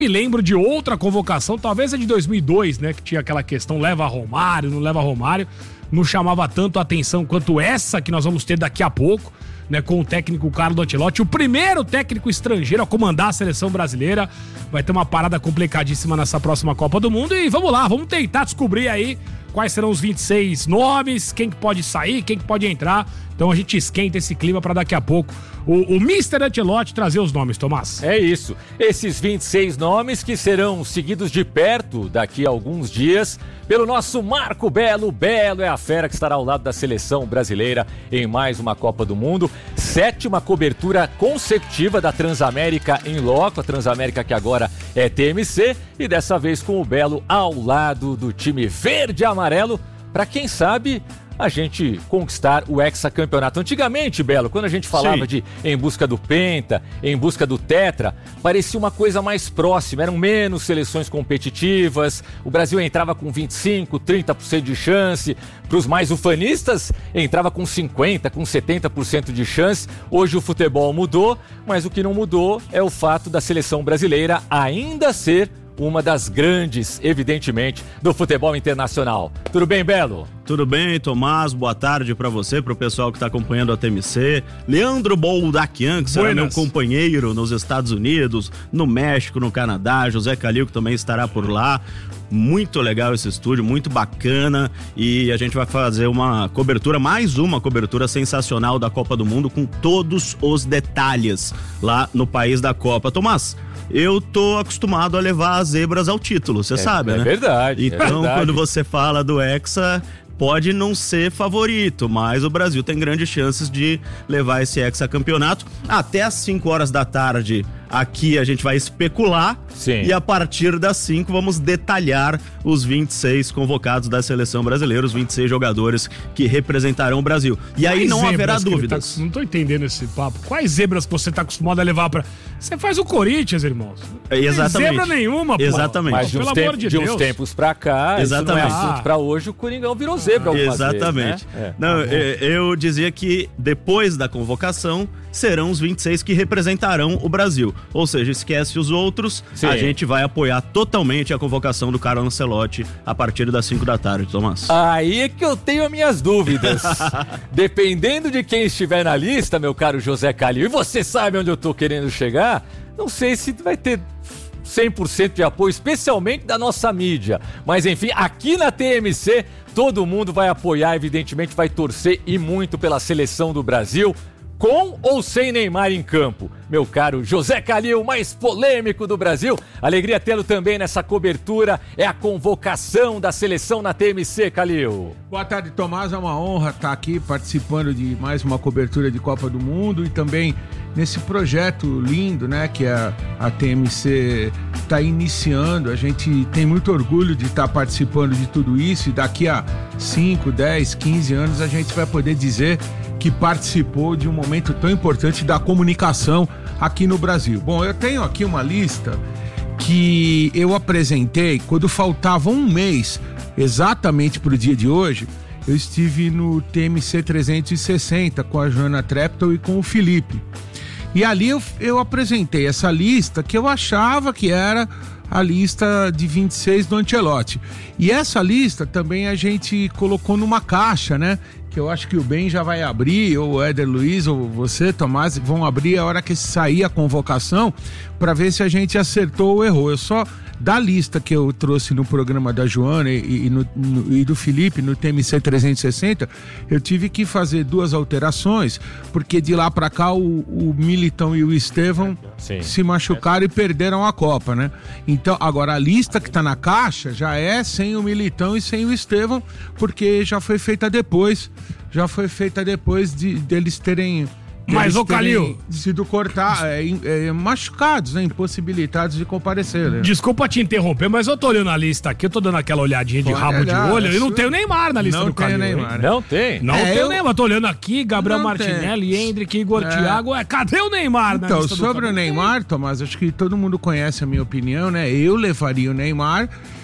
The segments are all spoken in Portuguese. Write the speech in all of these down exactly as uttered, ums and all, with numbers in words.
Me lembro de outra convocação, talvez a de dois mil e dois, né? Que tinha aquela questão, leva Romário, não leva Romário. Não chamava tanto a atenção quanto essa que nós vamos ter daqui a pouco, né? Com o técnico Carlo Ancelotti, o primeiro técnico estrangeiro a comandar a seleção brasileira. Vai ter uma parada complicadíssima nessa próxima Copa do Mundo. E vamos lá, vamos tentar descobrir aí quais serão os vinte e seis nomes, quem que pode sair, quem que pode entrar. Então a gente esquenta esse clima para daqui a pouco o, o mister Ancelotti trazer os nomes, Tomás. É isso. Esses vinte e seis nomes que serão seguidos de perto daqui a alguns dias pelo nosso Marco Belo. Belo é a fera que estará ao lado da seleção brasileira em mais uma Copa do Mundo. Sétima cobertura consecutiva da Transamérica em loco. A Transamérica que agora é T M C. E dessa vez com o Belo ao lado do time verde e amarelo. Para quem sabe a gente conquistar o hexacampeonato. Antigamente, Belo, quando a gente falava Sim. de em busca do Penta, em busca do Tetra, parecia uma coisa mais próxima, eram menos seleções competitivas, o Brasil entrava com vinte e cinco, trinta por cento de chance, para os mais ufanistas entrava com cinquenta, com setenta por cento de chance. Hoje o futebol mudou, mas o que não mudou é o fato da seleção brasileira ainda ser uma das grandes, evidentemente, do futebol internacional. Tudo bem, Belo? Tudo bem, Tomás? Boa tarde pra você, pro pessoal que tá acompanhando a T M C. Leandro Boldaquian, que será meu companheiro nos Estados Unidos, no México, no Canadá. José Calil, que também estará por lá. Muito legal esse estúdio, muito bacana. E a gente vai fazer uma cobertura, mais uma cobertura sensacional da Copa do Mundo, com todos os detalhes lá no país da Copa. Tomás, eu tô acostumado a levar as zebras ao título, você é, sabe, é né? Verdade, então, é verdade. Quando você fala do Hexa, pode não ser favorito, mas o Brasil tem grandes chances de levar esse hexacampeonato. Até às cinco horas da tarde, aqui a gente vai especular. Sim. E a partir das cinco vamos detalhar os vinte e seis convocados da seleção brasileira, os vinte e seis jogadores que representarão o Brasil. E aí Quais não haverá dúvidas. Tá, não tô entendendo esse papo. Quais zebras que você tá acostumado a levar pra... Você faz o Corinthians, irmãos. Não Exatamente. tem zebra nenhuma, pô. Exatamente. Mas de uns, tempo, de de uns tempos pra cá, Exatamente. isso não é assunto pra hoje, o Coringão virou zebra algumas Exatamente. vezes, né? é. Não, eu, eu dizia que depois da convocação serão os vinte e seis que representarão o Brasil. Ou seja, esquece os outros, Sim. a gente vai apoiar totalmente a convocação do Carlo Ancelotti a partir das cinco da tarde, Tomás. Aí é que eu tenho as minhas dúvidas. Dependendo de quem estiver na lista, meu caro José Calil, e você sabe onde eu tô querendo chegar, não sei se vai ter cem por cento de apoio, especialmente da nossa mídia. Mas enfim, aqui na T M C, todo mundo vai apoiar, evidentemente vai torcer e muito pela seleção do Brasil. Com ou sem Neymar em campo? Meu caro José Calil, mais polêmico do Brasil. Alegria tê-lo também nessa cobertura. É a convocação da seleção na T M C, Calil. Boa tarde, Tomás. É uma honra estar aqui participando de mais uma cobertura de Copa do Mundo e também nesse projeto lindo, né, que a, a T M C está iniciando. A gente tem muito orgulho de estar participando de tudo isso e daqui a cinco, dez, quinze anos a gente vai poder dizer que participou de um momento tão importante da comunicação aqui no Brasil. Bom, eu tenho aqui uma lista que eu apresentei quando faltava um mês exatamente para o dia de hoje. Eu estive no T M C trezentos e sessenta com a Joana Treptow e com o Felipe. E ali eu, eu apresentei essa lista que eu achava que era a lista de vinte e seis do Ancelotti. E essa lista também a gente colocou numa caixa, né? Que eu acho que o Ben já vai abrir, ou o Éder Luiz, ou você, Tomás, vão abrir a hora que sair a convocação para ver se a gente acertou ou errou. Eu só, da lista que eu trouxe no programa da Joana e, e, no, no, e do Felipe, no T M C trezentos e sessenta, eu tive que fazer duas alterações, porque de lá para cá o, o Militão e o Estevão Sim. se machucaram e perderam a Copa, né? Então, agora a lista que tá na caixa já é sem o Militão e sem o Estevão, porque já foi feita depois, já foi feita depois de deles terem... Mas, ô Calil, sido cortar, é, é, machucados, né, impossibilitados de comparecer. Né? Desculpa te interromper, mas eu tô olhando a lista aqui, eu tô dando aquela olhadinha de Pode rabo olhar, de olho, e não tem o Neymar na lista não do Calil. Neymar, né? Não tem. Não é, tem eu... o Neymar, tô olhando aqui, Gabriel não Martinelli, tem. Hendrick, Igor, é. Thiago, é, cadê o Neymar na então, lista do sobre Calil? o Neymar, Tomás, acho que todo mundo conhece a minha opinião, né? Eu levaria o Neymar,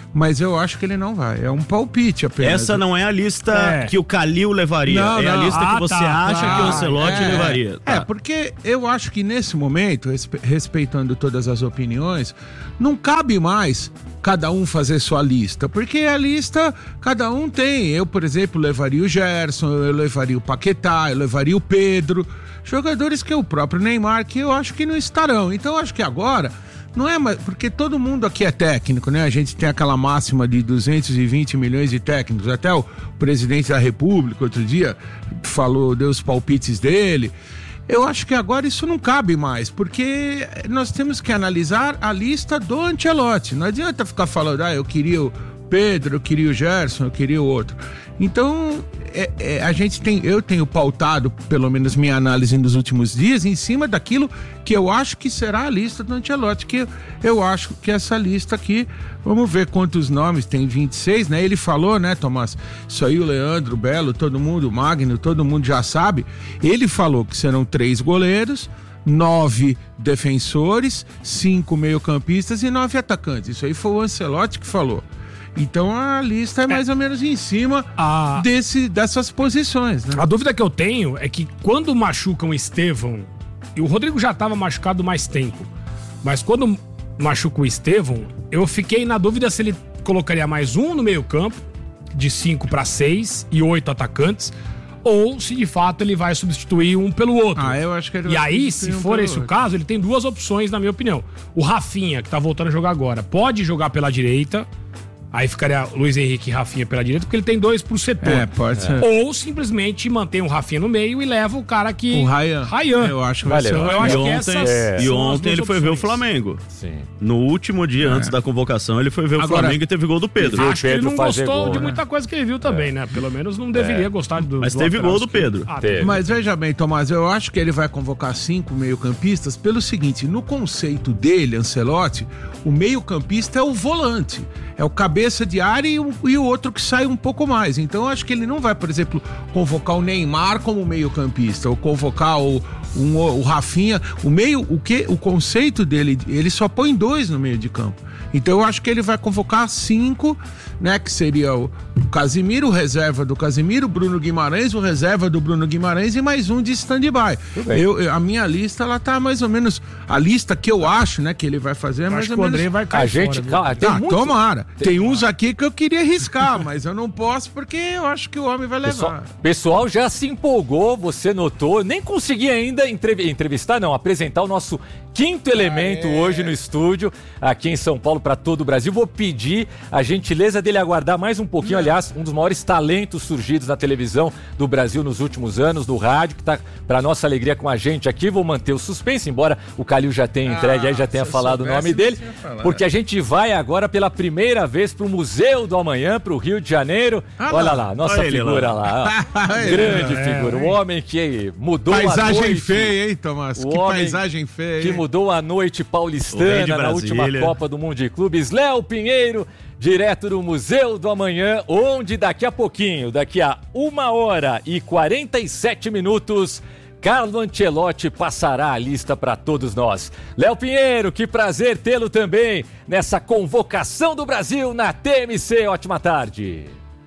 mas eu acho que ele não vai. É um palpite apenas. Essa não é a lista é. que o Calil levaria. Não, é não. a lista ah, que você tá, acha tá. que o Ancelotti é, levaria. Tá. É, porque eu acho que nesse momento, respeitando todas as opiniões, não cabe mais cada um fazer sua lista, porque a lista cada um tem. Eu, por exemplo, levaria o Gerson, eu levaria o Paquetá, eu levaria o Pedro, jogadores que é o próprio Neymar, que eu acho que não estarão. Então eu acho que agora não é mais, porque todo mundo aqui é técnico, né? A gente tem aquela máxima de duzentos e vinte milhões de técnicos. Até o presidente da República outro dia falou, deu os palpites dele. Eu acho que agora isso não cabe mais, porque nós temos que analisar a lista do Ancelotti. Não adianta ficar falando, ah, eu queria o Pedro, eu queria o Gerson, eu queria o outro. Então, é, é, a gente tem, eu tenho pautado, pelo menos minha análise nos últimos dias, em cima daquilo que eu acho que será a lista do Ancelotti, que eu, eu acho que essa lista aqui, vamos ver quantos nomes, tem vinte e seis, né? Ele falou, né, Tomás? Isso aí o Leandro, o Belo, todo mundo, o Magno, todo mundo já sabe. Ele falou que serão três goleiros, nove defensores, cinco meio-campistas e nove atacantes. Isso aí foi o Ancelotti que falou. Então a lista é mais é. ou menos em cima a... desse, dessas posições, né? A dúvida que eu tenho é que quando machucam o Estevão, e o Rodrigo já estava machucado mais tempo, mas quando machuca o Estevão, eu fiquei na dúvida se ele colocaria mais um no meio campo, de cinco para seis e oito atacantes, ou se de fato ele vai substituir um pelo outro. Ah, eu acho que ele E vai aí, se um for esse outro. o caso, ele tem duas opções, na minha opinião. O Rafinha, que tá voltando a jogar agora, pode jogar pela direita. Aí ficaria Luiz Henrique e Rafinha pela direita, porque ele tem dois por setor. É, pode ser. Ou simplesmente mantém o Rafinha no meio e leva o cara que... O Ryan. Ryan. Eu acho que vai ser. Eu acho e que ontem, essas é. E ontem ele foi ver o Flamengo. Sim. No último dia, é. antes da convocação, ele foi ver o Agora, Flamengo e teve gol do Pedro. Acho que ele não gostou gol, de né? muita coisa que ele viu também, é. né? Pelo menos não deveria é. gostar do Mas do teve gol do Pedro. Ah, teve. Mas veja bem, Tomás, eu acho que ele vai convocar cinco meio-campistas pelo seguinte, no conceito dele, Ancelotti, o meio-campista é o volante. É o cabeça de área e o, e o outro que sai um pouco mais. Então eu acho que ele não vai, por exemplo, convocar o Neymar como meio-campista ou convocar o, um, o Rafinha. O meio, o que, o conceito dele, ele só põe dois no meio de campo. Então eu acho que ele vai convocar cinco, né? Que seria o, o Casimiro, o reserva do Casimiro, o Bruno Guimarães, o reserva do Bruno Guimarães e mais um de stand-by. Eu, eu, a minha lista, ela tá mais ou menos... A lista que eu acho, né, que ele vai fazer é mais ou menos... Vai cair a gente, fora, cara, tem ah, muito... tomara. Tem, tem uns aqui que eu queria arriscar, mas eu não posso porque eu acho que o homem vai levar. Pessoal, pessoal já se empolgou, você notou. Nem consegui ainda entrev- entrevistar, não, apresentar o nosso quinto elemento ah, é. hoje no estúdio, aqui em São Paulo, para todo o Brasil. Vou pedir a gentileza dele aguardar mais um pouquinho. Não. Aliás, um dos maiores talentos surgidos na televisão do Brasil nos últimos anos, do rádio, que está para nossa alegria com a gente aqui. Vou manter o suspense, embora o Calil já tenha entregue ah, aí, já tenha falado soubesse, o nome dele, porque a gente vai agora pela primeira vez para o Museu do Amanhã, para o Rio de Janeiro. Ah, olha lá, nossa olha figura lá. lá grande é, figura, o é, homem que mudou paisagem a noite. Feia, hein, Tomás? O que homem paisagem feia. Que hein? mudou a noite paulistana na última Copa do Mundo de Clubes. Léo Pinheiro, direto do Museu do Amanhã, onde daqui a pouquinho, daqui a uma hora e quarenta e sete minutos, Carlo Ancelotti passará a lista para todos nós. Léo Pinheiro, que prazer tê-lo também nessa convocação do Brasil na T M C. Ótima tarde.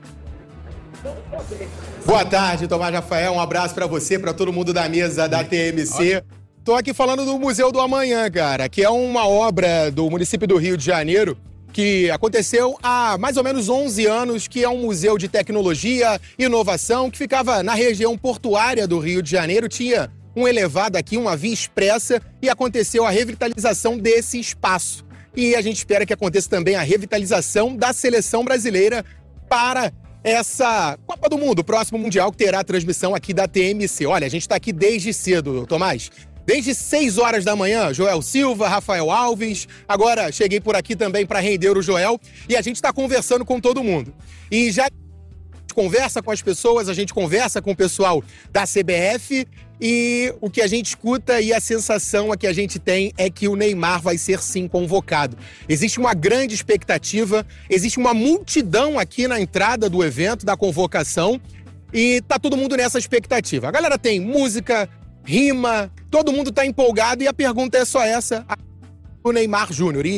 Boa tarde, Tomás Rafael. Um abraço para você, para todo mundo da mesa da T M C. Tô aqui falando do Museu do Amanhã, cara, que é uma obra do município do Rio de Janeiro que aconteceu há mais ou menos onze anos, que é um museu de tecnologia e inovação que ficava na região portuária do Rio de Janeiro. Tinha um elevado aqui, uma via expressa, e aconteceu a revitalização desse espaço. E a gente espera que aconteça também a revitalização da seleção brasileira para essa Copa do Mundo, o próximo Mundial, que terá a transmissão aqui da T M C. Olha, a gente está aqui desde cedo, Tomás. Desde seis horas da manhã, Joel Silva, Rafael Alves, agora cheguei por aqui também para render o Joel, e a gente está conversando com todo mundo. E já conversa com as pessoas, a gente conversa com o pessoal da C B F, e o que a gente escuta e a sensação que a gente tem é que o Neymar vai ser sim convocado. Existe uma grande expectativa, existe uma multidão aqui na entrada do evento, da convocação, e tá todo mundo nessa expectativa. A galera tem música, rima, todo mundo tá empolgado, e a pergunta é só essa, o Neymar Júnior. E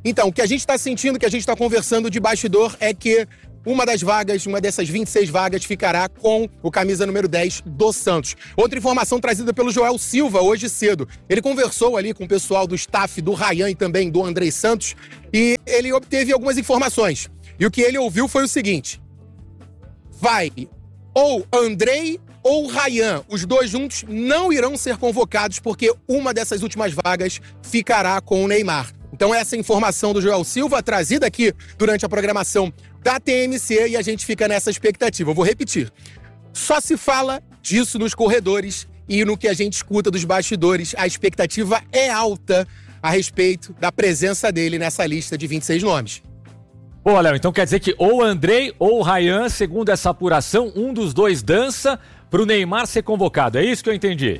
Então, o que a gente está sentindo, que a gente está conversando de bastidor é que uma das vagas, uma dessas vinte e seis vagas, ficará com o camisa número dez do Santos. Outra informação trazida pelo Joel Silva hoje cedo. Ele conversou ali com o pessoal do staff do Ryan e também do Andrei Santos e ele obteve algumas informações. E o que ele ouviu foi o seguinte: vai ou Andrei ou Ryan, os dois juntos não irão ser convocados porque uma dessas últimas vagas ficará com o Neymar. Então essa informação do Joel Silva, trazida aqui durante a programação da T M C, e a gente fica nessa expectativa. Eu vou repetir. Só se fala disso nos corredores e no que a gente escuta dos bastidores. A expectativa é alta a respeito da presença dele nessa lista de vinte e seis nomes. Pô, Léo, então quer dizer que ou Andrei ou Ryan, segundo essa apuração, um dos dois dança pro Neymar ser convocado. É isso que eu entendi?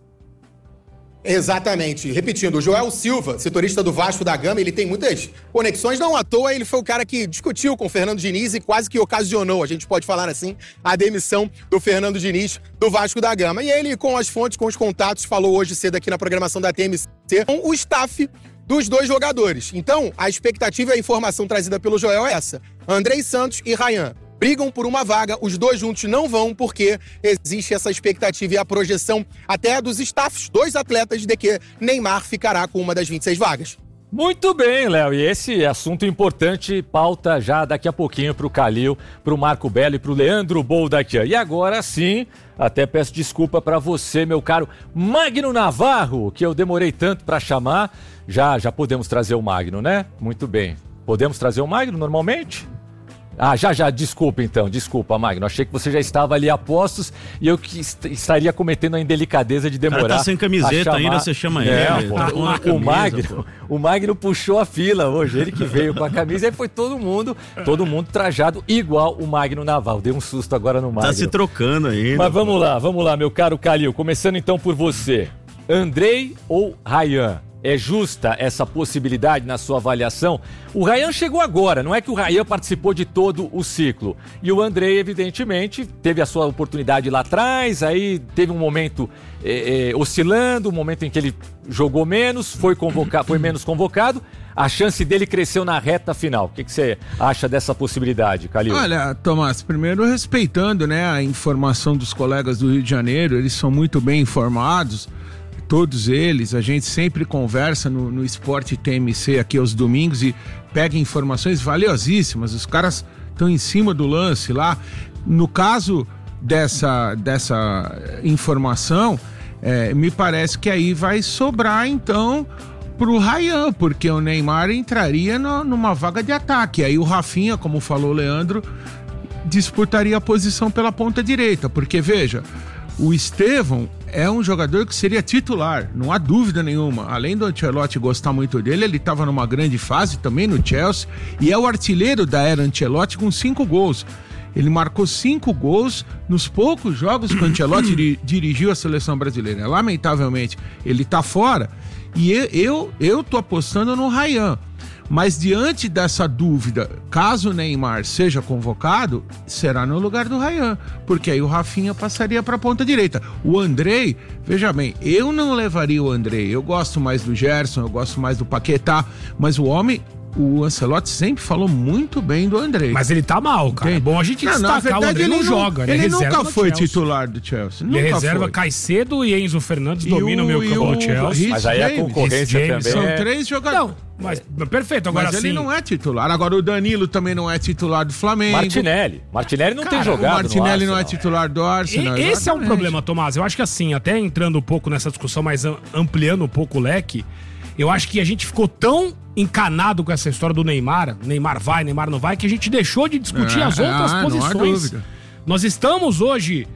Exatamente. Repetindo, o Joel Silva, setorista do Vasco da Gama, ele tem muitas conexões, não à toa, ele foi o cara que discutiu com o Fernando Diniz e quase que ocasionou, a gente pode falar assim, a demissão do Fernando Diniz do Vasco da Gama. E ele, com as fontes, com os contatos, falou hoje cedo aqui na programação da T M C, com o staff dos dois jogadores. Então, a expectativa e a informação trazida pelo Joel é essa: Andrei Santos e Ryan brigam por uma vaga, os dois juntos não vão, porque existe essa expectativa e a projeção até dos staffs, dois atletas, de que Neymar ficará com uma das vinte e seis vagas. Muito bem, Léo, e esse assunto importante pauta já daqui a pouquinho pro Calil, pro Marco Belo e pro Leandro Boldaquian. E agora sim, até peço desculpa para você, meu caro Magno Navarro, que eu demorei tanto para chamar. Já, já podemos trazer o Magno, né? Muito bem. Podemos trazer o Magno normalmente? Ah, já, já, desculpa então, desculpa, Magno. Achei que você já estava ali a postos e eu que est- estaria cometendo a indelicadeza de demorar. O cara tá sem camiseta ainda, você chama é, ele. Pô, Tá o, o, camisa, Magno, o Magno puxou a fila hoje, ele que veio com a camisa e foi todo mundo, todo mundo trajado igual o Magno Navarro. Dei um susto agora no Magno. Tá se trocando ainda. Mas vamos lá, vamos lá, meu caro Calil, começando então por você. Andrei ou Ryan? É justa essa possibilidade na sua avaliação? O Ryan chegou agora, não é que o Ryan participou de todo o ciclo. E o Andrei, evidentemente, teve a sua oportunidade lá atrás, aí teve um momento é, é, oscilando, um momento em que ele jogou menos, foi, convoca- foi menos convocado. A chance dele cresceu na reta final. O que, que você acha dessa possibilidade, Calil? Olha, Tomás, primeiro respeitando, né, a informação dos colegas do Rio de Janeiro, eles são muito bem informados. Todos eles, a gente sempre conversa no, no Esporte T M C aqui aos domingos e pega informações valiosíssimas. Os caras estão em cima do lance lá. No caso dessa, dessa informação, é, me parece que aí vai sobrar então pro Ryan, porque o Neymar entraria no, numa vaga de ataque. Aí o Rafinha, como falou o Leandro, disputaria a posição pela ponta direita, porque veja, o Estevão é um jogador que seria titular, não há dúvida nenhuma. Além do Ancelotti gostar muito dele, ele estava numa grande fase também no Chelsea e é o artilheiro da era Ancelotti com cinco gols. Ele marcou cinco gols nos poucos jogos que o Ancelotti di- dirigiu a seleção brasileira. Lamentavelmente, ele está fora e eu, eu, eu tô apostando no Ryan. Mas diante dessa dúvida, caso o Neymar seja convocado, será no lugar do Ryan, porque aí o Rafinha passaria para a ponta direita. O Andrei, veja bem, eu não levaria o Andrei, eu gosto mais do Gerson, eu gosto mais do Paquetá, mas o homem, o Ancelotti sempre falou muito bem do Andrei. Mas ele tá mal, cara. Entende? É bom a gente Não, destacar, na verdade, o Andrei ele não joga. Ele, Ele, é nunca reserva foi no Chelsea. titular do Chelsea. Ele é nunca reserva foi. Caicedo e Enzo Fernandes E dominam o meio campo o do Chelsea. Rhys Mas aí a James, concorrência Rhys James, também São é... três jogadores. Não, mas perfeito, agora Mas sim. ele não é titular. Agora o Danilo também não é titular do Flamengo. Martinelli. Martinelli não Cara, tem jogado o Martinelli no não é Arsenal. titular do Arsenal. E, esse é um exatamente. problema, Tomás. Eu acho que assim, até entrando um pouco nessa discussão, mas am- ampliando um pouco o leque, eu acho que a gente ficou tão encanado com essa história do Neymar, Neymar vai, Neymar não vai, que a gente deixou de discutir É, as outras ah, não há posições. dúvida. Nós estamos hoje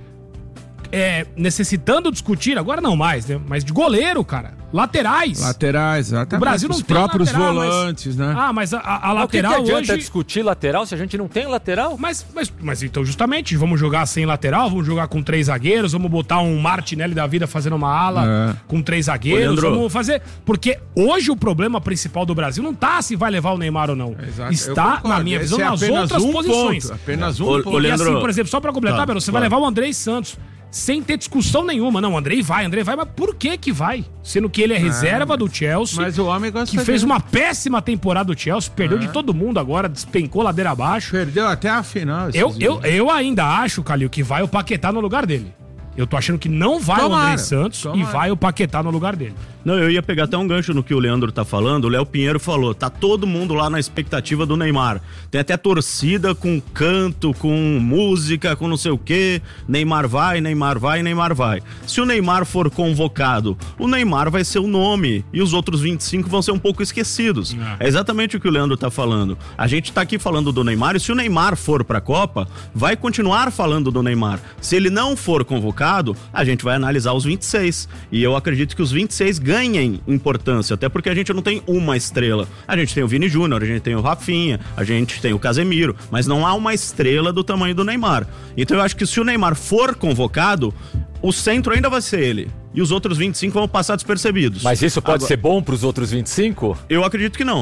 é, necessitando discutir, agora não mais, né? Mas de goleiro, cara. Laterais. Laterais, exatamente. O Brasil não Os tem próprios lateral, volantes, mas... né? Ah, mas a, a, a Mas o que, que lateral adianta hoje... discutir lateral se a gente não tem lateral? Mas, mas, mas então, justamente, vamos jogar sem lateral, vamos jogar com três zagueiros, vamos botar um Martinelli da vida fazendo uma ala É. com três zagueiros, Ô, Leandro. vamos fazer... Porque hoje o problema principal do Brasil não tá se vai levar o Neymar ou não. Exato, eu Está, concordo. na minha Esse visão, é nas apenas outras um posições. ponto, apenas um Ô, ponto. ô, E Leandro- assim, por exemplo, só pra completar, Tá, Belo, você vai. vai levar o Andrei Santos. sem ter discussão nenhuma. Não, Andrei vai, Andrei vai, mas por que que vai? Sendo que ele é reserva ah, do Chelsea, mas o homem gosta que fez dele. uma péssima temporada do Chelsea, perdeu ah. de todo mundo agora, despencou ladeira abaixo. Perdeu até a final. Eu, eu, eu ainda acho, Calil, que vai o Paquetá no lugar dele. Eu tô achando que não vai tomara, o Andrei Santos tomara. e vai o Paquetá no lugar dele. Não, eu ia pegar até um gancho no que o Leandro tá falando. O Léo Pinheiro falou, tá todo mundo lá na expectativa do Neymar. Tem até torcida com canto, com música, com não sei o quê. Neymar vai, Neymar vai, Neymar vai. Se o Neymar for convocado, o Neymar vai ser o nome e os outros vinte e cinco vão ser um pouco esquecidos. É, é exatamente o que o Leandro tá falando. A gente tá aqui falando do Neymar e se o Neymar for pra Copa, vai continuar falando do Neymar. Se ele não for convocado, a gente vai analisar os vinte e seis. E eu acredito que os vinte e seis ganhem importância, até porque a gente não tem uma estrela. A gente tem o Vini Júnior, a gente tem o Rafinha, a gente tem o Casemiro, mas não há uma estrela do tamanho do Neymar. Então eu acho que se o Neymar for convocado, o centro ainda vai ser ele. E os outros vinte e cinco vão passar despercebidos. Mas isso pode Agora, ser bom para os outros vinte e cinco? Eu acredito que não.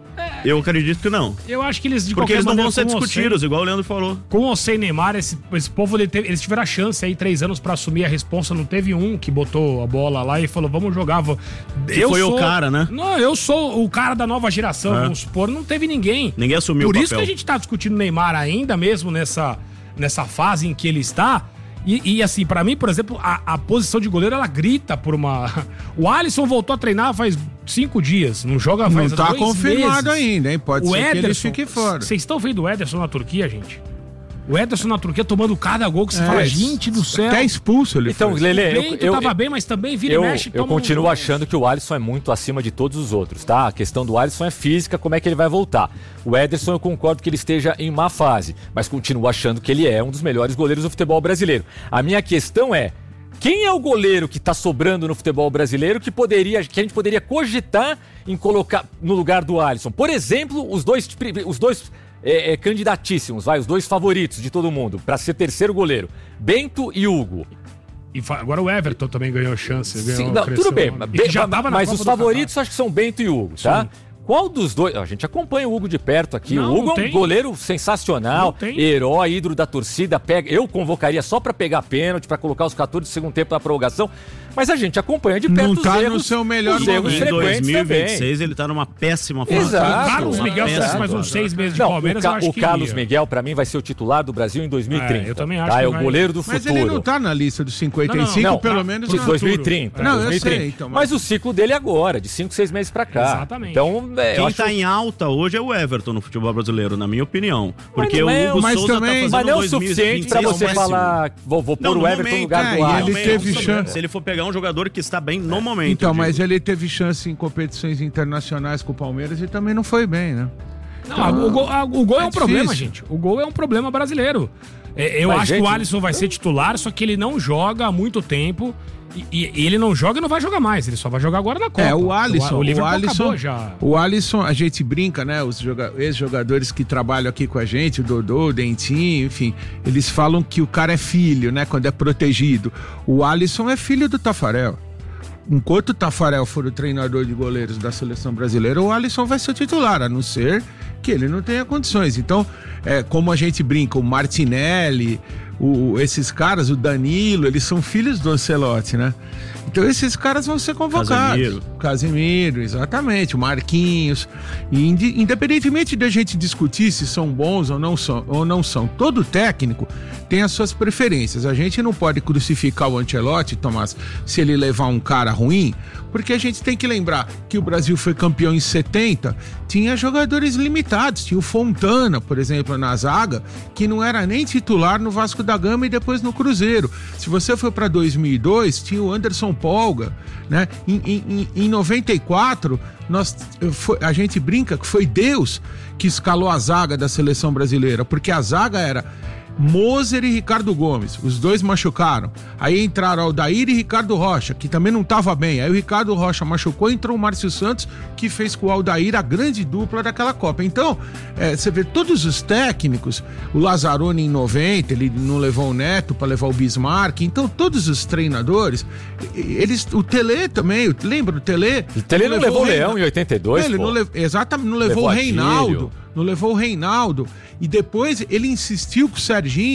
Eu acredito que não. Eu acho que eles, de Porque qualquer eles não maneira, vão ser discutidos, sem, igual o Leandro falou. Com ou sem Neymar, esse, esse povo, ele teve, eles tiveram a chance aí, três anos pra assumir a responsa. Não teve um que botou a bola lá e falou, vamos jogar. Vou... Eu foi sou... o cara, né? Não, eu sou o cara da nova geração, é. vamos supor. Não teve ninguém. Ninguém assumiu Por o isso papel. que a gente tá discutindo Neymar ainda, mesmo nessa, nessa fase em que ele está. E, e assim, pra mim, por exemplo, a, a posição de goleiro, ela grita por uma... O Alisson voltou a treinar faz cinco dias, não joga faz Não tá dois confirmado meses. ainda, hein? Pode o ser Ederson, que ele fique fora. Vocês estão vendo o Ederson na Turquia, gente? O Ederson na Turquia tomando cada gol que você é, fala, gente do céu. Até expulso ele Então, foi. Lelê, o Bento eu, tava eu, bem, mas também vira eu, e mexe. Eu continuo um achando que o Alisson é muito acima de todos os outros, tá? A questão do Alisson é física, como é que ele vai voltar. O Ederson, eu concordo que ele esteja em má fase, mas continuo achando que ele é um dos melhores goleiros do futebol brasileiro. A minha questão é, quem é o goleiro que tá sobrando no futebol brasileiro que, poderia, que a gente poderia cogitar em colocar no lugar do Alisson? Por exemplo, os dois... Os dois É, é, candidatíssimos, vai, os dois favoritos de todo mundo, pra ser terceiro goleiro, Bento e Hugo. E agora o Everton também ganhou chance. Ganhou, Sim, não, tudo bem, bem já tava mas na os favoritos acho que são Bento e Hugo, tá? Sim. Qual dos dois? A gente acompanha o Hugo de perto aqui. Não, o Hugo não é um tem. goleiro sensacional, herói, ídolo da torcida. Pega, eu convocaria só pra pegar pênalti, pra colocar os quatorze de segundo tempo na prorrogação. Mas a gente acompanha de perto não tá os erros. no seu melhor os erros Em dois mil e vinte e seis também. ele tá numa péssima fase. Exato. O Carlos Miguel Exato. faz mais uns seis meses de Não, Palmeiras, o, Ca eu acho o que Carlos ia. Miguel, pra mim, vai ser o titular do Brasil em dois mil e trinta. É, eu também acho tá? que É o vai... goleiro do Mas futuro. ele não tá na lista dos cinquenta e cinco, não, não, pelo não, menos de não. dois mil e trinta. Não, dois mil e trinta. eu sei. Então, mas... mas o ciclo dele é agora, de cinco, seis meses pra cá. Exatamente. Então, é, Quem acho... tá em alta hoje é o Everton no futebol brasileiro, na minha opinião. Porque o é, Hugo mas Souza também- tá fazendo Mas não é o dois mil e vinte e seis suficiente pra você péssimo. falar, vou, vou Não, pôr no o Everton no momento, lugar é, do e Alisson. ele teve chance. Se ele for pegar um jogador que está bem no momento. Então, eu mas digo. ele teve chance em competições internacionais com o Palmeiras e também não foi bem, né? Não, o gol, a- o gol é, É um problema, difícil. gente. O gol é um problema brasileiro. É, eu Mas, acho gente, que o Alisson vai ser titular, só que ele não joga há muito tempo. E, e ele não joga e não vai jogar mais. Ele só vai jogar agora na Copa. É, o Alisson, O, o o Liverpool Alisson, acabou já. o Alisson, a gente brinca, né? Os joga- ex-jogadores que trabalham aqui com a gente, o Dodô, o Dentinho, enfim, eles falam que o cara é filho, né? Quando é protegido. O Alisson é filho do Tafarel. Enquanto o Tafarel for o treinador de goleiros da seleção brasileira, o Alisson vai ser o titular, a não ser que ele não tenha condições. Então, é, como a gente brinca, o Martinelli, o, esses caras, o Danilo, eles são filhos do Ancelotti, né? Então esses caras vão ser convocados. Casemiro. Casemiro, exatamente, o Marquinhos. E indi- independentemente de a gente discutir se são bons ou não são, ou não são, todo técnico tem as suas preferências. A gente não pode crucificar o Ancelotti, Tomás, se ele levar um cara ruim, porque a gente tem que lembrar que o Brasil foi campeão em setenta, tinha jogadores limitados, tinha o Fontana, por exemplo, na zaga, que não era nem titular no Vasco da Gama e depois no Cruzeiro. Se você for para dois mil e dois, tinha o Anderson Polga, né? Em, em, em noventa e quatro, nós, foi, a gente brinca que foi Deus que escalou a zaga da seleção brasileira, porque a zaga era Moser e Ricardo Gomes, os dois machucaram. Aí entraram Aldair e Ricardo Rocha, que também não estava bem. Aí o Ricardo Rocha machucou, entrou o Márcio Santos, que fez com o Aldair a grande dupla daquela Copa. Então, é, você vê todos os técnicos, o Lazzaroni em noventa, ele não levou o Neto para levar o Bismarck. Então, todos os treinadores, eles, o Tele também, lembra o Tele? O Tele não, não levou o Leão Reina... em oitenta e dois, ele pô. não lev... Exatamente, não levou, levou o Reinaldo. Não levou o Reinaldo. E depois ele insistiu com o Serginho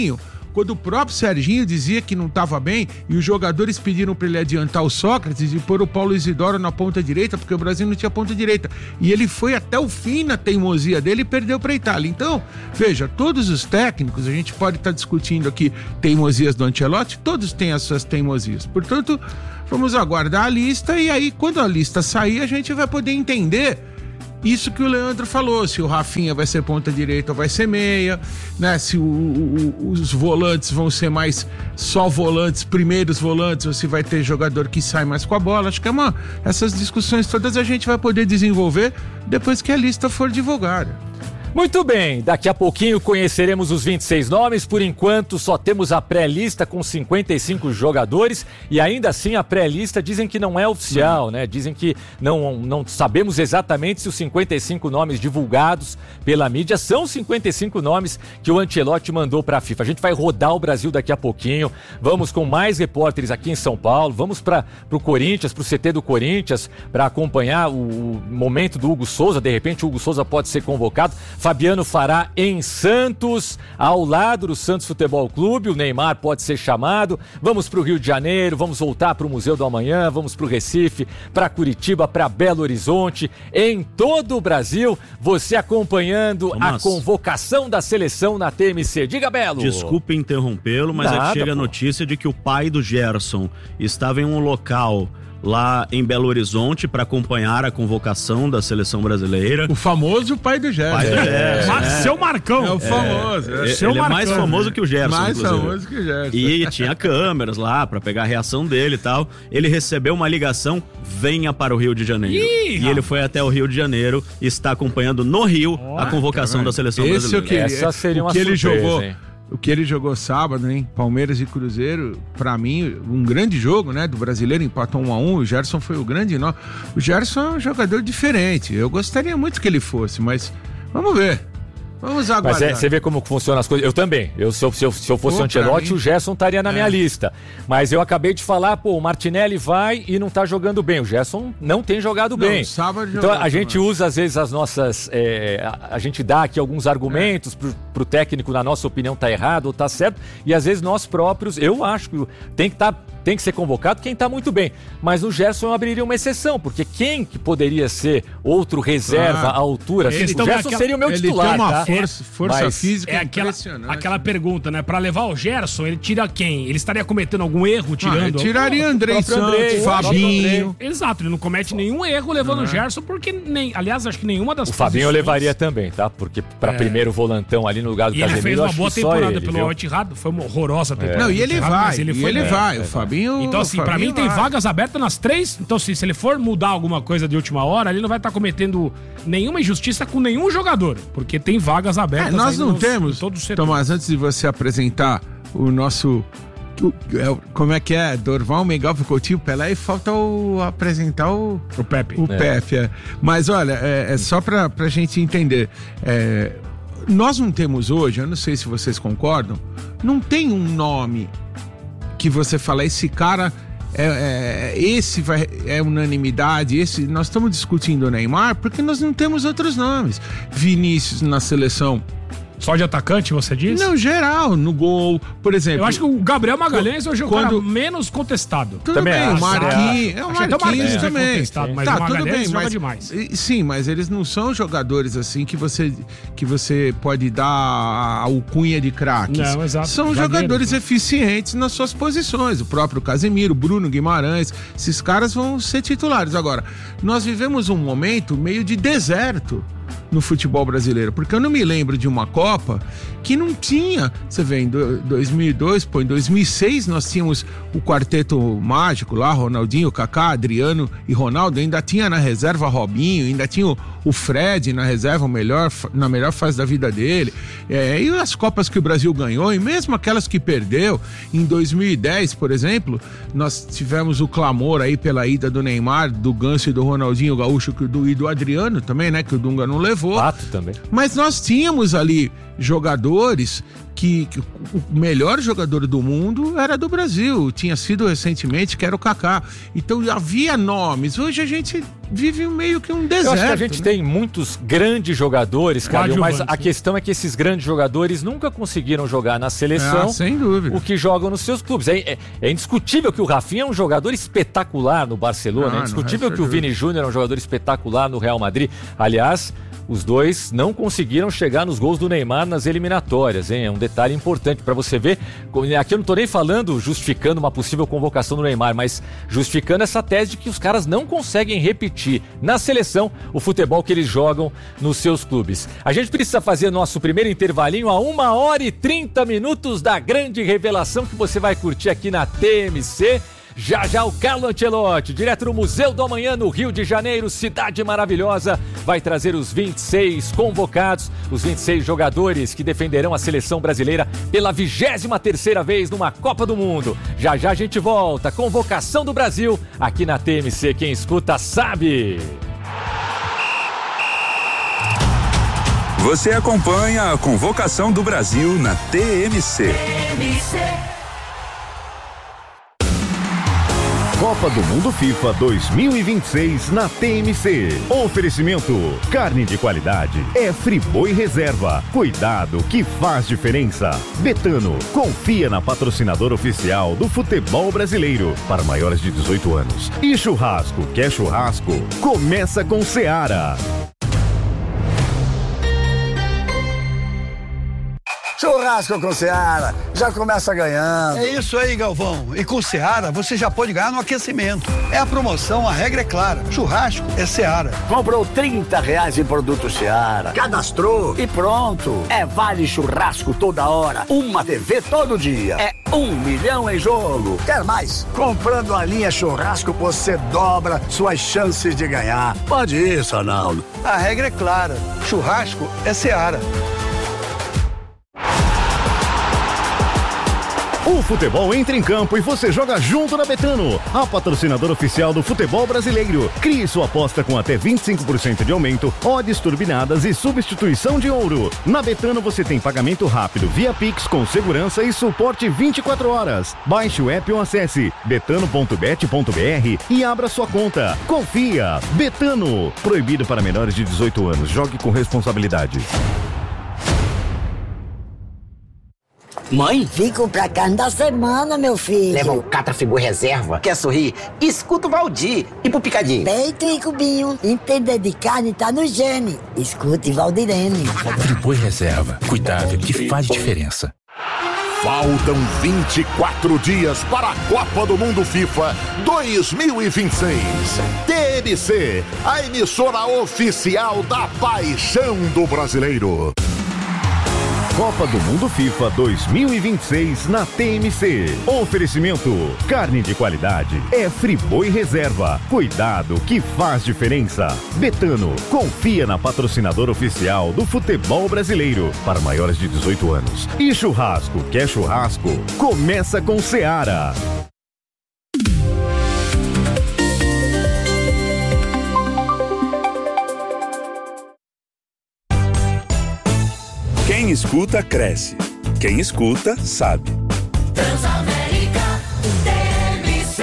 quando o próprio Serginho dizia que não estava bem e os jogadores pediram para ele adiantar o Sócrates e pôr o Paulo Isidoro na ponta direita, porque o Brasil não tinha ponta direita. E ele foi até o fim na teimosia dele e perdeu para a Itália. Então, veja, todos os técnicos, a gente pode estar tá discutindo aqui teimosias do Ancelotti, todos têm as suas teimosias. Portanto, vamos aguardar a lista e aí, quando a lista sair, a gente vai poder entender isso que o Leandro falou, se o Rafinha vai ser ponta direita ou vai ser meia, né? Se o, o, os volantes vão ser mais só volantes, primeiros volantes, ou se vai ter jogador que sai mais com a bola. Acho que é uma, essas discussões todas a gente vai poder desenvolver depois que a lista for divulgada. Muito bem, daqui a pouquinho conheceremos os vinte e seis nomes. Por enquanto só temos a pré-lista com cinquenta e cinco jogadores e ainda assim a pré-lista dizem que não é oficial, né? Dizem que não, não sabemos exatamente se os cinquenta e cinco nomes divulgados pela mídia são cinquenta e cinco nomes que o Ancelotti mandou para a FIFA. A gente vai rodar o Brasil daqui a pouquinho, vamos com mais repórteres aqui em São Paulo, vamos para o Corinthians, para o C T do Corinthians, para acompanhar o, o momento do Hugo Souza. De repente o Hugo Souza pode ser convocado. Fabiano Fará em Santos, ao lado do Santos Futebol Clube. O Neymar pode ser chamado. Vamos para o Rio de Janeiro, vamos voltar para o Museu do Amanhã, vamos para o Recife, para Curitiba, para Belo Horizonte. Em todo o Brasil, você acompanhando Thomas, a convocação da seleção na T M C. Diga, Belo. Desculpe interrompê-lo, mas Nada, é que chega pô. a notícia de que o pai do Gerson estava em um local lá em Belo Horizonte para acompanhar a convocação da seleção brasileira. O famoso pai do Gerson. Pai do Gerson, Mas é. seu Marcão. É o famoso. É, É, seu ele é mais Marcão. famoso que o Gerson, mais inclusive. famoso que o Gerson. E tinha câmeras lá para pegar a reação dele e tal. Ele recebeu uma ligação, venha para o Rio de Janeiro. Ih, e rapaz. ele foi até o Rio de Janeiro e está acompanhando no Rio Ó, a convocação da seleção Esse brasileira. eu queria. Essa seria o uma que ele surpresa, jogou, hein? o que ele jogou sábado, hein? Palmeiras e Cruzeiro, pra mim, um grande jogo, né? Do brasileiro, empatou um a um. O Gerson foi o grande nó. O Gerson é um jogador diferente. Eu gostaria muito que ele fosse, mas vamos ver. Vamos aguardar. Mas é, você vê como funcionam as coisas. Eu também. Eu, se, eu, se, eu, se eu fosse Pô, o Ancelotti, pra mim- o Gerson estaria na É. minha lista. Mas eu acabei de falar, pô, o Martinelli vai e não tá jogando bem. O Gerson não tem jogado Não, bem. sábado Então jogou a gente também. usa, às vezes, as nossas. é, a, a gente dá aqui alguns argumentos pro, pro técnico, na nossa opinião, tá errado ou tá certo. E às vezes nós próprios, eu acho que tem que tá, tem que ser convocado quem tá muito bem. Mas o Gerson eu abriria uma exceção, porque quem que poderia ser outro reserva Ah, à altura? eles O tão Gerson naquela- seria o meu Ele titular, tem uma tá? força, força Mas física É aquela, impressionante. aquela pergunta, né? Pra levar o Gerson, ele tira quem? Ele estaria cometendo algum erro Ah, tirando? eu tiraria Andrei próprio Santos, Andrei, o próprio Fabinho. Exato, ele não comete nenhum erro levando o Gerson, porque nem. Aliás, acho que nenhuma das O Fabinho eu posições- levaria também, tá? Porque pra É. primeiro volantão ali no lugar do E ele Casemiro, fez eu uma acho boa que só temporada ele, pelo viu? Al Ittihad, foi uma horrorosa temporada. Não, e do ele Ittihad, vai, mas ele, foi ele bem. vai. O Fabinho. Então, assim, o pra Fabinho mim tem vai. vagas abertas nas três. Então, assim, se ele for mudar alguma coisa de última hora, ele não vai estar cometendo nenhuma injustiça com nenhum jogador. Porque tem vagas É, abertas. nós aí não nos- temos, em todo o setor. Tomás, antes de você apresentar o nosso. o- é, como é que é? Dorval, Miguel, Coutinho, Pelé, e falta o, apresentar o, O Pepe. o Pepe. É. Mas olha, é, é só pra, pra gente entender. É, nós não temos hoje, eu não sei se vocês concordam, não tem um nome que você fala, esse cara. É, é, esse vai, é unanimidade, esse nós estamos discutindo o Neymar porque nós não temos outros nomes. Vinícius na seleção. Só de atacante, você diz? Não, geral, no gol, por exemplo. Eu acho que o Gabriel Magalhães hoje é o cara Quando- menos contestado. Tudo Também bem, acho, o Marquinhos, é o Acho até o Marquinhos Marquinhos é também. contestado, mas tá, o tudo Magalhães bem, joga mas demais. e- sim, mas eles não são jogadores assim que você que você pode dar a alcunha de craques. Não, exato. São Zagueiro, jogadores né? eficientes nas suas posições. O próprio Casemiro, Bruno Guimarães, esses caras vão ser titulares. Agora, nós vivemos um momento meio de deserto no futebol brasileiro, porque eu não me lembro de uma Copa que não tinha, você vê, em do- dois mil e dois, pô, em dois mil e seis nós tínhamos o quarteto mágico lá, Ronaldinho, Kaká, Adriano e Ronaldo, ainda tinha na reserva Robinho, ainda tinha o, o Fred na reserva, o melhor, na melhor fase da vida dele, é, e as Copas que o Brasil ganhou, e mesmo aquelas que perdeu, em dois mil e dez, por exemplo, nós tivemos o clamor aí pela ida do Neymar, do Ganso e do Ronaldinho Gaúcho que o do, e do Adriano também, né, que o Dunga não levou. Pato também. Mas nós tínhamos ali jogadores que, que o melhor jogador do mundo era do Brasil, tinha sido recentemente, que era o Kaká. Então havia nomes. Hoje a gente vive meio que um deserto. Eu acho que a gente, né, tem muitos grandes jogadores, Calil, mas a questão é que esses grandes jogadores nunca conseguiram jogar na seleção. Ah, sem dúvida. O que jogam nos seus clubes. É, é, é indiscutível que o Rafinha é um jogador espetacular no Barcelona. Ah, é indiscutível que o Vini Júnior é um jogador espetacular no Real Madrid. Aliás, os dois não conseguiram chegar nos gols do Neymar nas eliminatórias, hein? É um detalhe importante para você ver. Aqui eu não tô nem falando, justificando uma possível convocação do Neymar, mas justificando essa tese de que os caras não conseguem repetir na seleção o futebol que eles jogam nos seus clubes. A gente precisa fazer nosso primeiro intervalinho a uma hora e trinta minutos da grande revelação que você vai curtir aqui na T M C. Já já o Carlo Ancelotti, direto do Museu do Amanhã no Rio de Janeiro, cidade maravilhosa, vai trazer os vinte e seis convocados, os vinte e seis jogadores que defenderão a seleção brasileira pela vigésima terceira vez numa Copa do Mundo. Já já a gente volta, convocação do Brasil, aqui na T M C, quem escuta sabe. Você acompanha a convocação do Brasil na T M C. T M C. Copa do Mundo FIFA dois mil e vinte e seis na T M C. Oferecimento: carne de qualidade é Friboi Reserva. Cuidado que faz diferença. Betano, confia na patrocinadora oficial do futebol brasileiro para maiores de dezoito anos. E churrasco, quer churrasco? Começa com Seara. Churrasco com Seara, já começa ganhando. É isso aí, Galvão. E com Seara, você já pode ganhar no aquecimento. É a promoção, a regra é clara. Churrasco é Seara. Comprou trinta reais em produto Seara, cadastrou e pronto. É vale churrasco toda hora, uma T V todo dia. É um milhão em jogo. Quer mais? Comprando a linha churrasco, você dobra suas chances de ganhar. Pode isso, Arnaldo. A regra é clara. Churrasco é Seara. O futebol entra em campo e você joga junto na Betano, a patrocinadora oficial do futebol brasileiro. Crie sua aposta com até vinte e cinco por cento de aumento, odds turbinadas e substituição de ouro. Na Betano você tem pagamento rápido via Pix com segurança e suporte vinte e quatro horas. Baixe o app ou acesse betano ponto bet ponto br e abra sua conta. Confia! Betano. Proibido para menores de dezoito anos. Jogue com responsabilidade. Mãe? Vim comprar carne da semana, meu filho. Leva o Catra Friboi Reserva. Quer sorrir? Escuta o Valdir. E pro picadinho? Peito e cubinho. Entender de carne tá no gene. Escute Valdirene. Friboi Reserva. Cuidado que faz diferença. Faltam vinte e quatro dias para a Copa do Mundo FIFA dois mil e vinte e seis. T M C, a emissora oficial da paixão do brasileiro. Copa do Mundo FIFA dois mil e vinte e seis na T M C. Oferecimento: carne de qualidade é Friboi Reserva. Cuidado que faz diferença. Betano, confia na patrocinadora oficial do futebol brasileiro para maiores de dezoito anos. E churrasco, quer churrasco? Começa com Seara. Quem escuta, cresce. Quem escuta, sabe. Transamérica, T M C.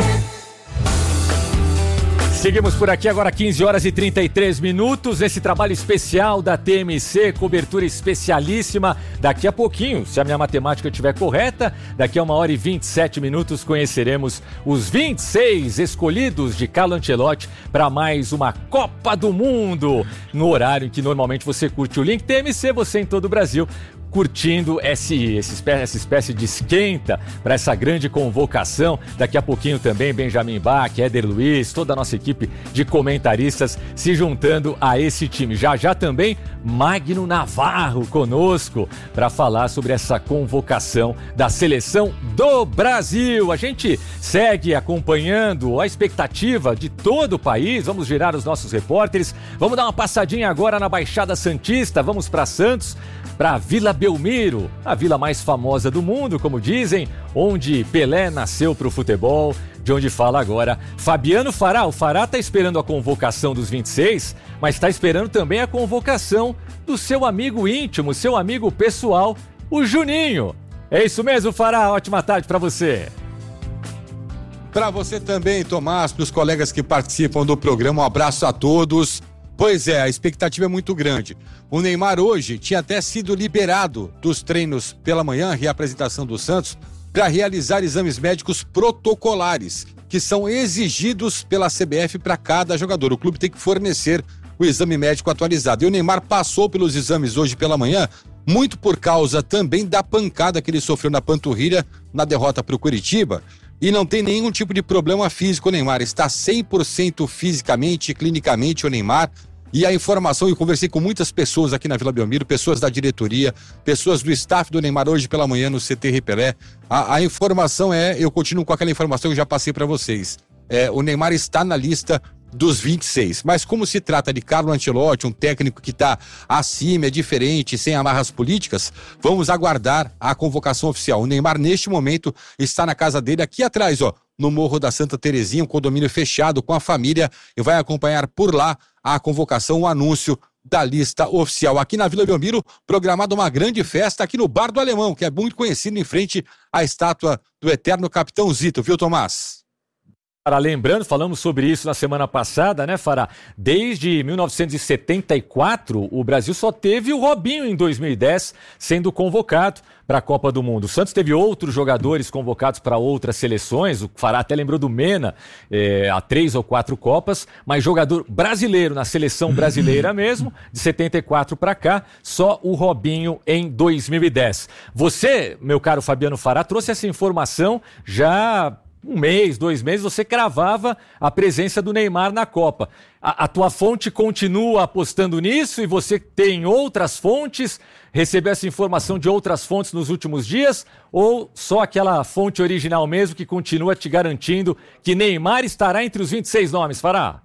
Seguimos por aqui agora, quinze horas e trinta e três minutos. Esse trabalho especial da T M C, cobertura especialíssima. Daqui a pouquinho, se a minha matemática estiver correta, daqui a uma hora e vinte e sete minutos, conheceremos os vinte e seis escolhidos de Carlo Ancelotti para mais uma Copa do Mundo. No horário em que normalmente você curte o link T M C, você em todo o Brasil, curtindo esse, esse, essa espécie de esquenta para essa grande convocação. Daqui a pouquinho também Benjamin Bach, Éder Luiz, toda a nossa equipe de comentaristas se juntando a esse time. Já já também Magno Navarro conosco para falar sobre essa convocação da seleção do Brasil. A gente segue acompanhando a expectativa de todo o país. Vamos girar os nossos repórteres. Vamos dar uma passadinha agora na Baixada Santista. Vamos para Santos, para Vila Belmiro, a vila mais famosa do mundo, como dizem, onde Pelé nasceu para o futebol, de onde fala agora Fabiano Fará. O Fará está esperando a convocação dos vinte e seis, mas está esperando também a convocação do seu amigo íntimo, seu amigo pessoal, o Juninho. É isso mesmo, Fará? Ótima tarde para você. Para você também, Tomás, para os colegas que participam do programa, um abraço a todos. Pois é, a expectativa é muito grande. O Neymar hoje tinha até sido liberado dos treinos pela manhã, reapresentação do Santos, para realizar exames médicos protocolares, que são exigidos pela C B F para cada jogador. O clube tem que fornecer o exame médico atualizado. E o Neymar passou pelos exames hoje pela manhã, muito por causa também da pancada que ele sofreu na panturrilha na derrota para o Curitiba. E não tem nenhum tipo de problema físico o Neymar. Está cem por cento fisicamente e clinicamente o Neymar. E a informação, eu conversei com muitas pessoas aqui na Vila Belmiro, pessoas da diretoria, pessoas do staff do Neymar hoje pela manhã no C T Ripelé. A, a informação é, eu continuo com aquela informação que eu já passei para vocês. É, o Neymar está na lista dos vinte e seis, mas como se trata de Carlo Ancelotti, um técnico que está acima, é diferente, sem amarras políticas, vamos aguardar a convocação oficial. O Neymar neste momento está na casa dele aqui atrás, ó, no Morro da Santa Terezinha, um condomínio fechado com a família, e vai acompanhar por lá a convocação, o anúncio da lista oficial. Aqui na Vila Belmiro, programada uma grande festa aqui no Bar do Alemão, que é muito conhecido em frente à estátua do eterno Capitão Zito, viu, Tomás? Fará, lembrando, falamos sobre isso na semana passada, né, Fará? Desde mil novecentos e setenta e quatro, o Brasil só teve o Robinho em dois mil e dez sendo convocado para a Copa do Mundo. O Santos teve outros jogadores convocados para outras seleções, o Fará até lembrou do Mena, é, há três ou quatro Copas, mas jogador brasileiro na seleção brasileira mesmo, de setenta e quatro para cá, só o Robinho em dois mil e dez. Você, meu caro Fabiano Fará, trouxe essa informação já um mês, dois meses, você cravava a presença do Neymar na Copa. A, a tua fonte continua apostando nisso e você tem outras fontes? Recebeu essa informação de outras fontes nos últimos dias? Ou só aquela fonte original mesmo que continua te garantindo que Neymar estará entre os vinte e seis nomes, Fará?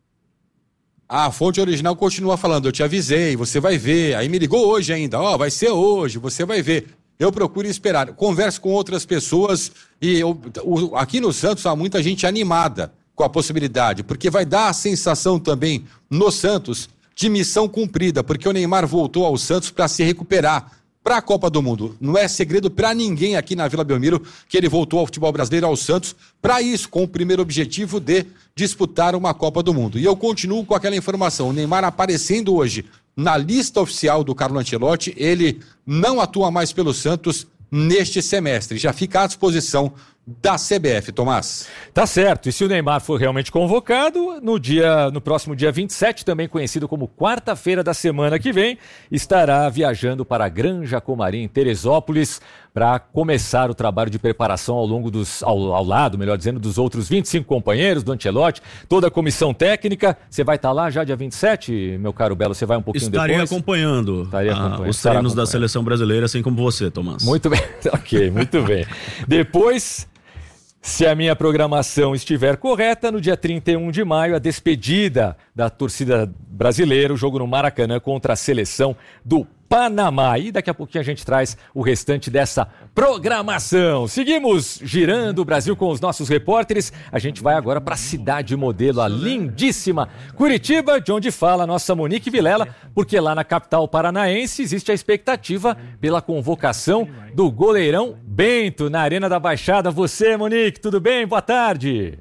A fonte original continua falando, eu te avisei, você vai ver. Aí me ligou hoje ainda, ó, oh, vai ser hoje, você vai ver. Eu procuro esperar, converso com outras pessoas e eu, o, aqui no Santos há muita gente animada com a possibilidade, porque vai dar a sensação também no Santos de missão cumprida, porque o Neymar voltou ao Santos para se recuperar para a Copa do Mundo. Não é segredo para ninguém aqui na Vila Belmiro que ele voltou ao futebol brasileiro, ao Santos, para isso, com o primeiro objetivo de disputar uma Copa do Mundo. E eu continuo com aquela informação, o Neymar aparecendo hoje na lista oficial do Carlo Ancelotti, ele não atua mais pelo Santos neste semestre, já fica à disposição da C B F, Tomás. Tá certo, e se o Neymar for realmente convocado, no dia, no próximo dia vinte e sete, também conhecido como quarta-feira da semana que vem, estará viajando para a Granja Comarim, em Teresópolis, para começar o trabalho de preparação ao longo dos, ao, ao lado, melhor dizendo, dos outros vinte e cinco companheiros do Ancelotti, toda a comissão técnica. Você vai estar lá já dia vinte e sete, meu caro Belo? Você vai um pouquinho Estaria depois? Acompanhando Estaria ah, acompanhando os treinos da seleção brasileira, assim como você, Tomás. Muito bem, ok, muito bem. Depois, se a minha programação estiver correta, no dia trinta e um de maio, a despedida da torcida brasileira, o jogo no Maracanã contra a seleção do Panamá. E daqui a pouquinho a gente traz o restante dessa programação. Seguimos girando o Brasil com os nossos repórteres. A gente vai agora para a cidade modelo, a lindíssima Curitiba, de onde fala a nossa Monique Vilela, porque lá na capital paranaense existe a expectativa pela convocação do goleirão Bento na Arena da Baixada. Você, Monique, tudo bem? Boa tarde.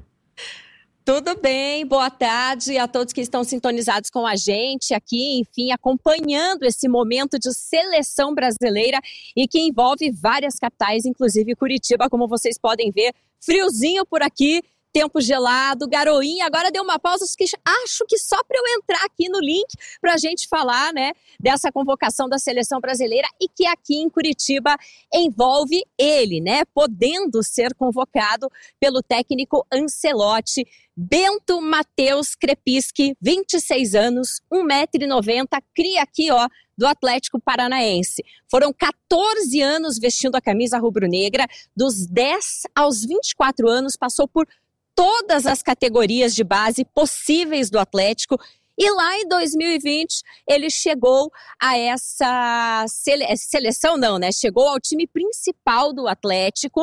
Tudo bem, boa tarde a todos que estão sintonizados com a gente aqui, enfim, acompanhando esse momento de seleção brasileira e que envolve várias capitais, inclusive Curitiba, como vocês podem ver, friozinho por aqui, tempo gelado, garoinha, agora deu uma pausa, acho que só para eu entrar aqui no link para a gente falar, né, dessa convocação da seleção brasileira e que aqui em Curitiba envolve ele, né, podendo ser convocado pelo técnico Ancelotti, Bento Matheus Krepisky, vinte e seis anos, um metro e noventa, cria aqui, ó, do Atlético Paranaense. Foram quatorze anos vestindo a camisa rubro-negra, dos dez aos vinte e quatro anos, passou por todas as categorias de base possíveis do Atlético e lá em dois mil e vinte ele chegou a essa sele... seleção, não, né? Chegou ao time principal do Atlético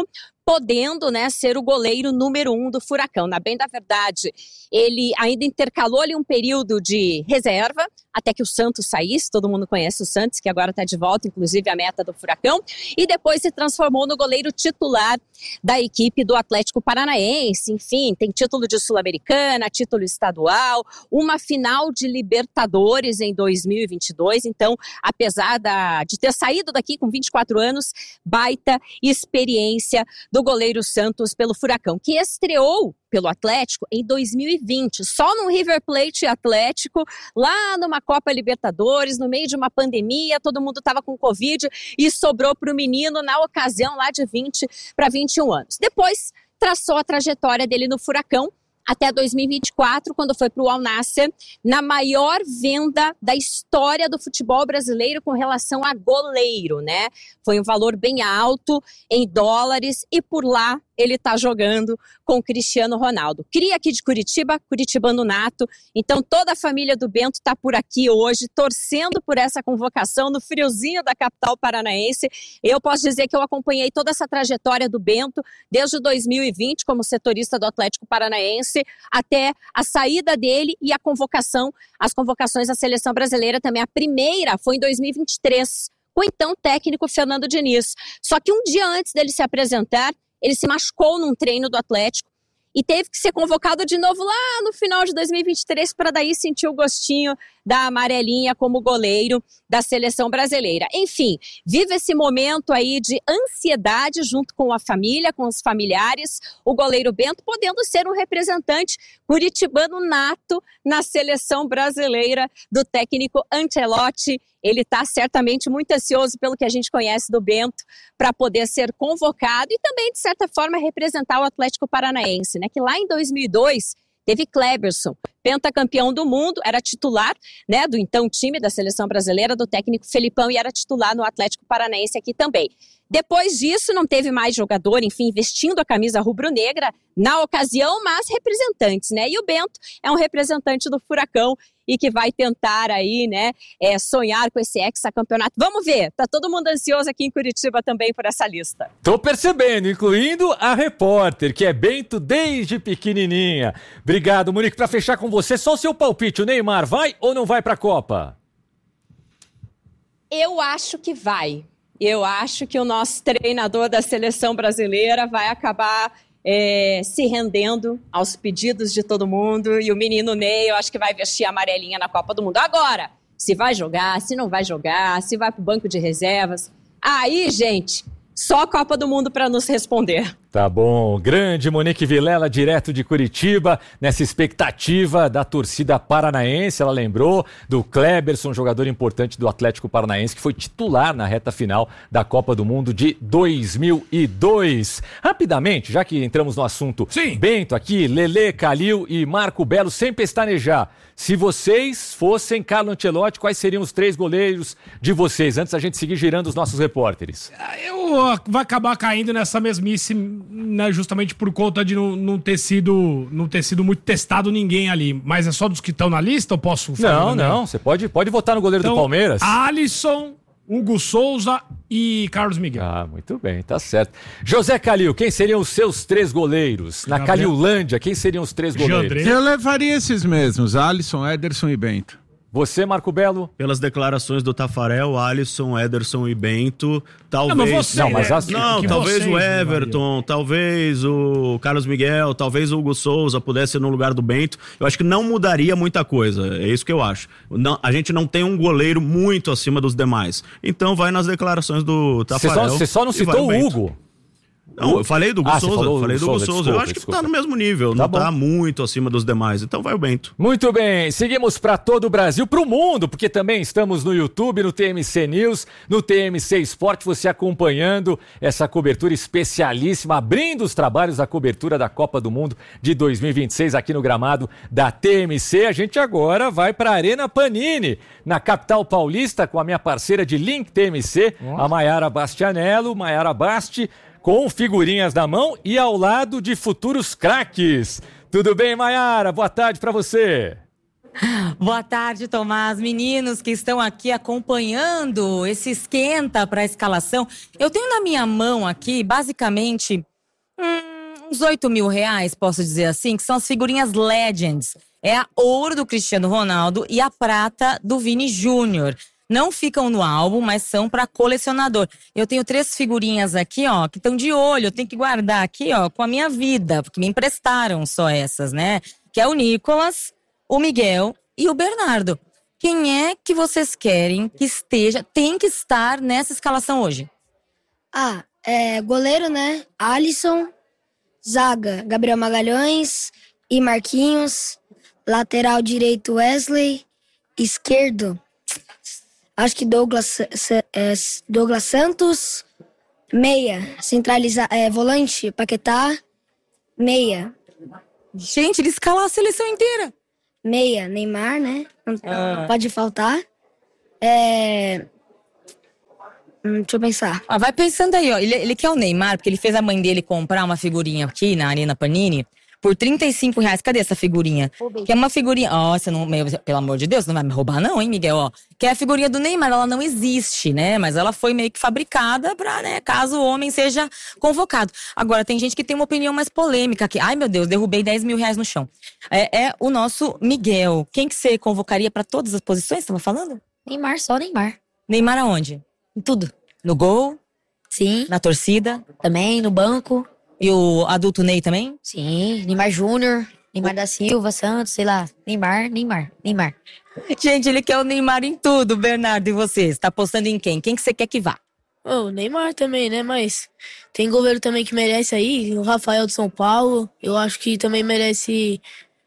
podendo, né, ser o goleiro número um do Furacão. Na bem da verdade, ele ainda intercalou ali um período de reserva, até que o Santos saísse, todo mundo conhece o Santos, que agora está de volta, inclusive a meta do Furacão, e depois se transformou no goleiro titular da equipe do Atlético Paranaense. Enfim, tem título de Sul-Americana, título estadual, uma final de Libertadores em dois mil e vinte e dois, então, apesar da, de ter saído daqui com vinte e quatro anos, baita experiência do goleiro Santos pelo Furacão, que estreou pelo Atlético em dois mil e vinte, só no River Plate Atlético, lá numa Copa Libertadores, no meio de uma pandemia, todo mundo estava com Covid e sobrou para o menino na ocasião lá de vinte para vinte e um anos. Depois traçou a trajetória dele no Furacão até dois mil e vinte e quatro, quando foi para o Al Nassr, na maior venda da história do futebol brasileiro com relação a goleiro, né? Foi um valor bem alto em dólares e por lá ele está jogando com o Cristiano Ronaldo. Cria aqui de Curitiba, curitibano nato, então toda a família do Bento está por aqui hoje, torcendo por essa convocação no friozinho da capital paranaense. Eu posso dizer que eu acompanhei toda essa trajetória do Bento, desde dois mil e vinte, como setorista do Atlético Paranaense, até a saída dele e a convocação, as convocações à seleção brasileira também. A primeira foi em dois mil e vinte e três, com o então técnico Fernando Diniz. Só que um dia antes dele se apresentar, ele se machucou num treino do Atlético e teve que ser convocado de novo lá no final de dois mil e vinte e três para daí sentir o gostinho da amarelinha como goleiro da seleção brasileira. Enfim, vive esse momento aí de ansiedade junto com a família, com os familiares, o goleiro Bento podendo ser um representante curitibano nato na seleção brasileira do técnico Ancelotti. Ele está certamente muito ansioso pelo que a gente conhece do Bento para poder ser convocado e também, de certa forma, representar o Atlético Paranaense, né? Que lá em dois mil e dois teve Kleberson, pentacampeão do mundo, era titular, né, do então time da seleção brasileira, do técnico Felipão, e era titular no Atlético Paranaense aqui também. Depois disso, não teve mais jogador, enfim, vestindo a camisa rubro-negra na ocasião, mas representantes, né? E o Bento é um representante do Furacão e que vai tentar aí, né, é, sonhar com esse hexacampeonato. Vamos ver, tá todo mundo ansioso aqui em Curitiba também por essa lista. Tô percebendo, incluindo a repórter, que é Bento desde pequenininha. Obrigado, Monique. Pra fechar com você, só o seu palpite, o Neymar vai ou não vai pra Copa? Eu acho que vai. Eu acho que o nosso treinador da seleção brasileira vai acabar é, se rendendo aos pedidos de todo mundo. E o menino Ney, eu acho que vai vestir a amarelinha na Copa do Mundo. Agora, se vai jogar, se não vai jogar, se vai pro banco de reservas. Aí, gente, só a Copa do Mundo para nos responder. Tá bom, grande Monique Vilela, direto de Curitiba, nessa expectativa da torcida paranaense. Ela lembrou do Kleberson, jogador importante do Atlético Paranaense, que foi titular na reta final da Copa do Mundo de dois mil e dois. Rapidamente, já que entramos no assunto, Sim. Bento aqui, Lelê, Calil e Marco Belo, sem pestanejar. Se vocês fossem Carlo Ancelotti, quais seriam os três goleiros de vocês? Antes da gente seguir girando os nossos repórteres. Eu vou acabar caindo nessa mesmice, né, justamente por conta de não, não, ter sido, não ter sido muito testado ninguém ali. Mas é só dos que estão na lista, eu posso falar? Não, não, você pode, pode votar no goleiro então, do Palmeiras. Alisson, Hugo Souza e Carlos Miguel. Ah, muito bem, tá certo. José Calil, quem seriam os seus três goleiros? Na Gabriel... Caliulândia, quem seriam os três goleiros? Eu levaria esses mesmos, Alisson, Ederson e Bento. Você, Marco Belo? Pelas declarações do Tafarel, Alisson, Ederson e Bento, talvez... Não, mas você, não, mas as... não talvez vocês, o Everton, talvez o Carlos Miguel, talvez o Hugo Souza pudesse ir no lugar do Bento. Eu acho que não mudaria muita coisa, é isso que eu acho. Não, a gente não tem um goleiro muito acima dos demais. Então vai nas declarações do Tafarel. Você só, só não citou o Hugo. Não, eu falei do Hugo ah, Souza, falou falei do Hugo Souza. Desculpa, eu acho que desculpa. Tá no mesmo nível, tá não bom. Tá muito acima dos demais, então vai o Bento. Muito bem, seguimos para todo o Brasil, para o mundo, porque também estamos no YouTube, no T M C News, no T M C Sport, você acompanhando essa cobertura especialíssima, abrindo os trabalhos da cobertura da Copa do Mundo de dois mil e vinte e seis aqui no gramado da T M C. A gente agora vai para a Arena Panini, na capital paulista, com a minha parceira de Link T M C, oh. a Maiara Bastianello, Maiara Basti, com figurinhas na mão e ao lado de futuros craques. Tudo bem, Maiara? Boa tarde para você. Boa tarde, Tomás. Meninos que estão aqui acompanhando esse esquenta para a escalação. Eu tenho na minha mão aqui, basicamente, Hum, uns oito mil reais, posso dizer assim, que são as figurinhas Legends. É a ouro do Cristiano Ronaldo e a prata do Vini Júnior. Não ficam no álbum, mas são para colecionador. Eu tenho três figurinhas aqui, ó, que estão de olho. Eu tenho que guardar aqui, ó, com a minha vida, porque me emprestaram só essas, né? Que é o Nicolas, o Miguel e o Bernardo. Quem é que vocês querem que esteja, tem que estar nessa escalação hoje? Ah, é goleiro, né? Alisson, zaga, Gabriel Magalhães e Marquinhos, lateral direito Wesley, esquerdo, acho que Douglas, é, Douglas Santos, meia, centraliza, é, volante, Paquetá, meia. Gente, ele escalou a seleção inteira. Meia, Neymar, né? Não Ah. pode faltar. É... Hum, deixa eu pensar. Ah, vai pensando aí, ó. Ele, ele quer o Neymar, porque ele fez a mãe dele comprar uma figurinha aqui na Arena Panini por trinta e cinco reais. Cadê essa figurinha? Roubei. Que é uma figurinha. Ó, você não. Meu, pelo amor de Deus, não vai me roubar, não, hein, Miguel? Ó, que é a figurinha do Neymar. Ela não existe, né? Mas ela foi meio que fabricada pra, né, caso o homem seja convocado. Agora, tem gente que tem uma opinião mais polêmica aqui. Ai, meu Deus, derrubei dez mil reais no chão. É, é o nosso Miguel. Quem que você convocaria pra todas as posições? Você tava falando? Neymar, só Neymar. Neymar aonde? Em tudo. No gol? Sim. Na torcida? Também, no banco. E o adulto Ney também? Sim, Neymar Júnior, Neymar da Silva, Santos, sei lá. Neymar, Neymar, Neymar. Gente, ele quer o Neymar em tudo, Bernardo. E você? Você tá apostando em quem? Quem que você quer que vá? O oh, Neymar também, né? Mas tem goleiro também que merece aí. O Rafael de São Paulo. Eu acho que também merece...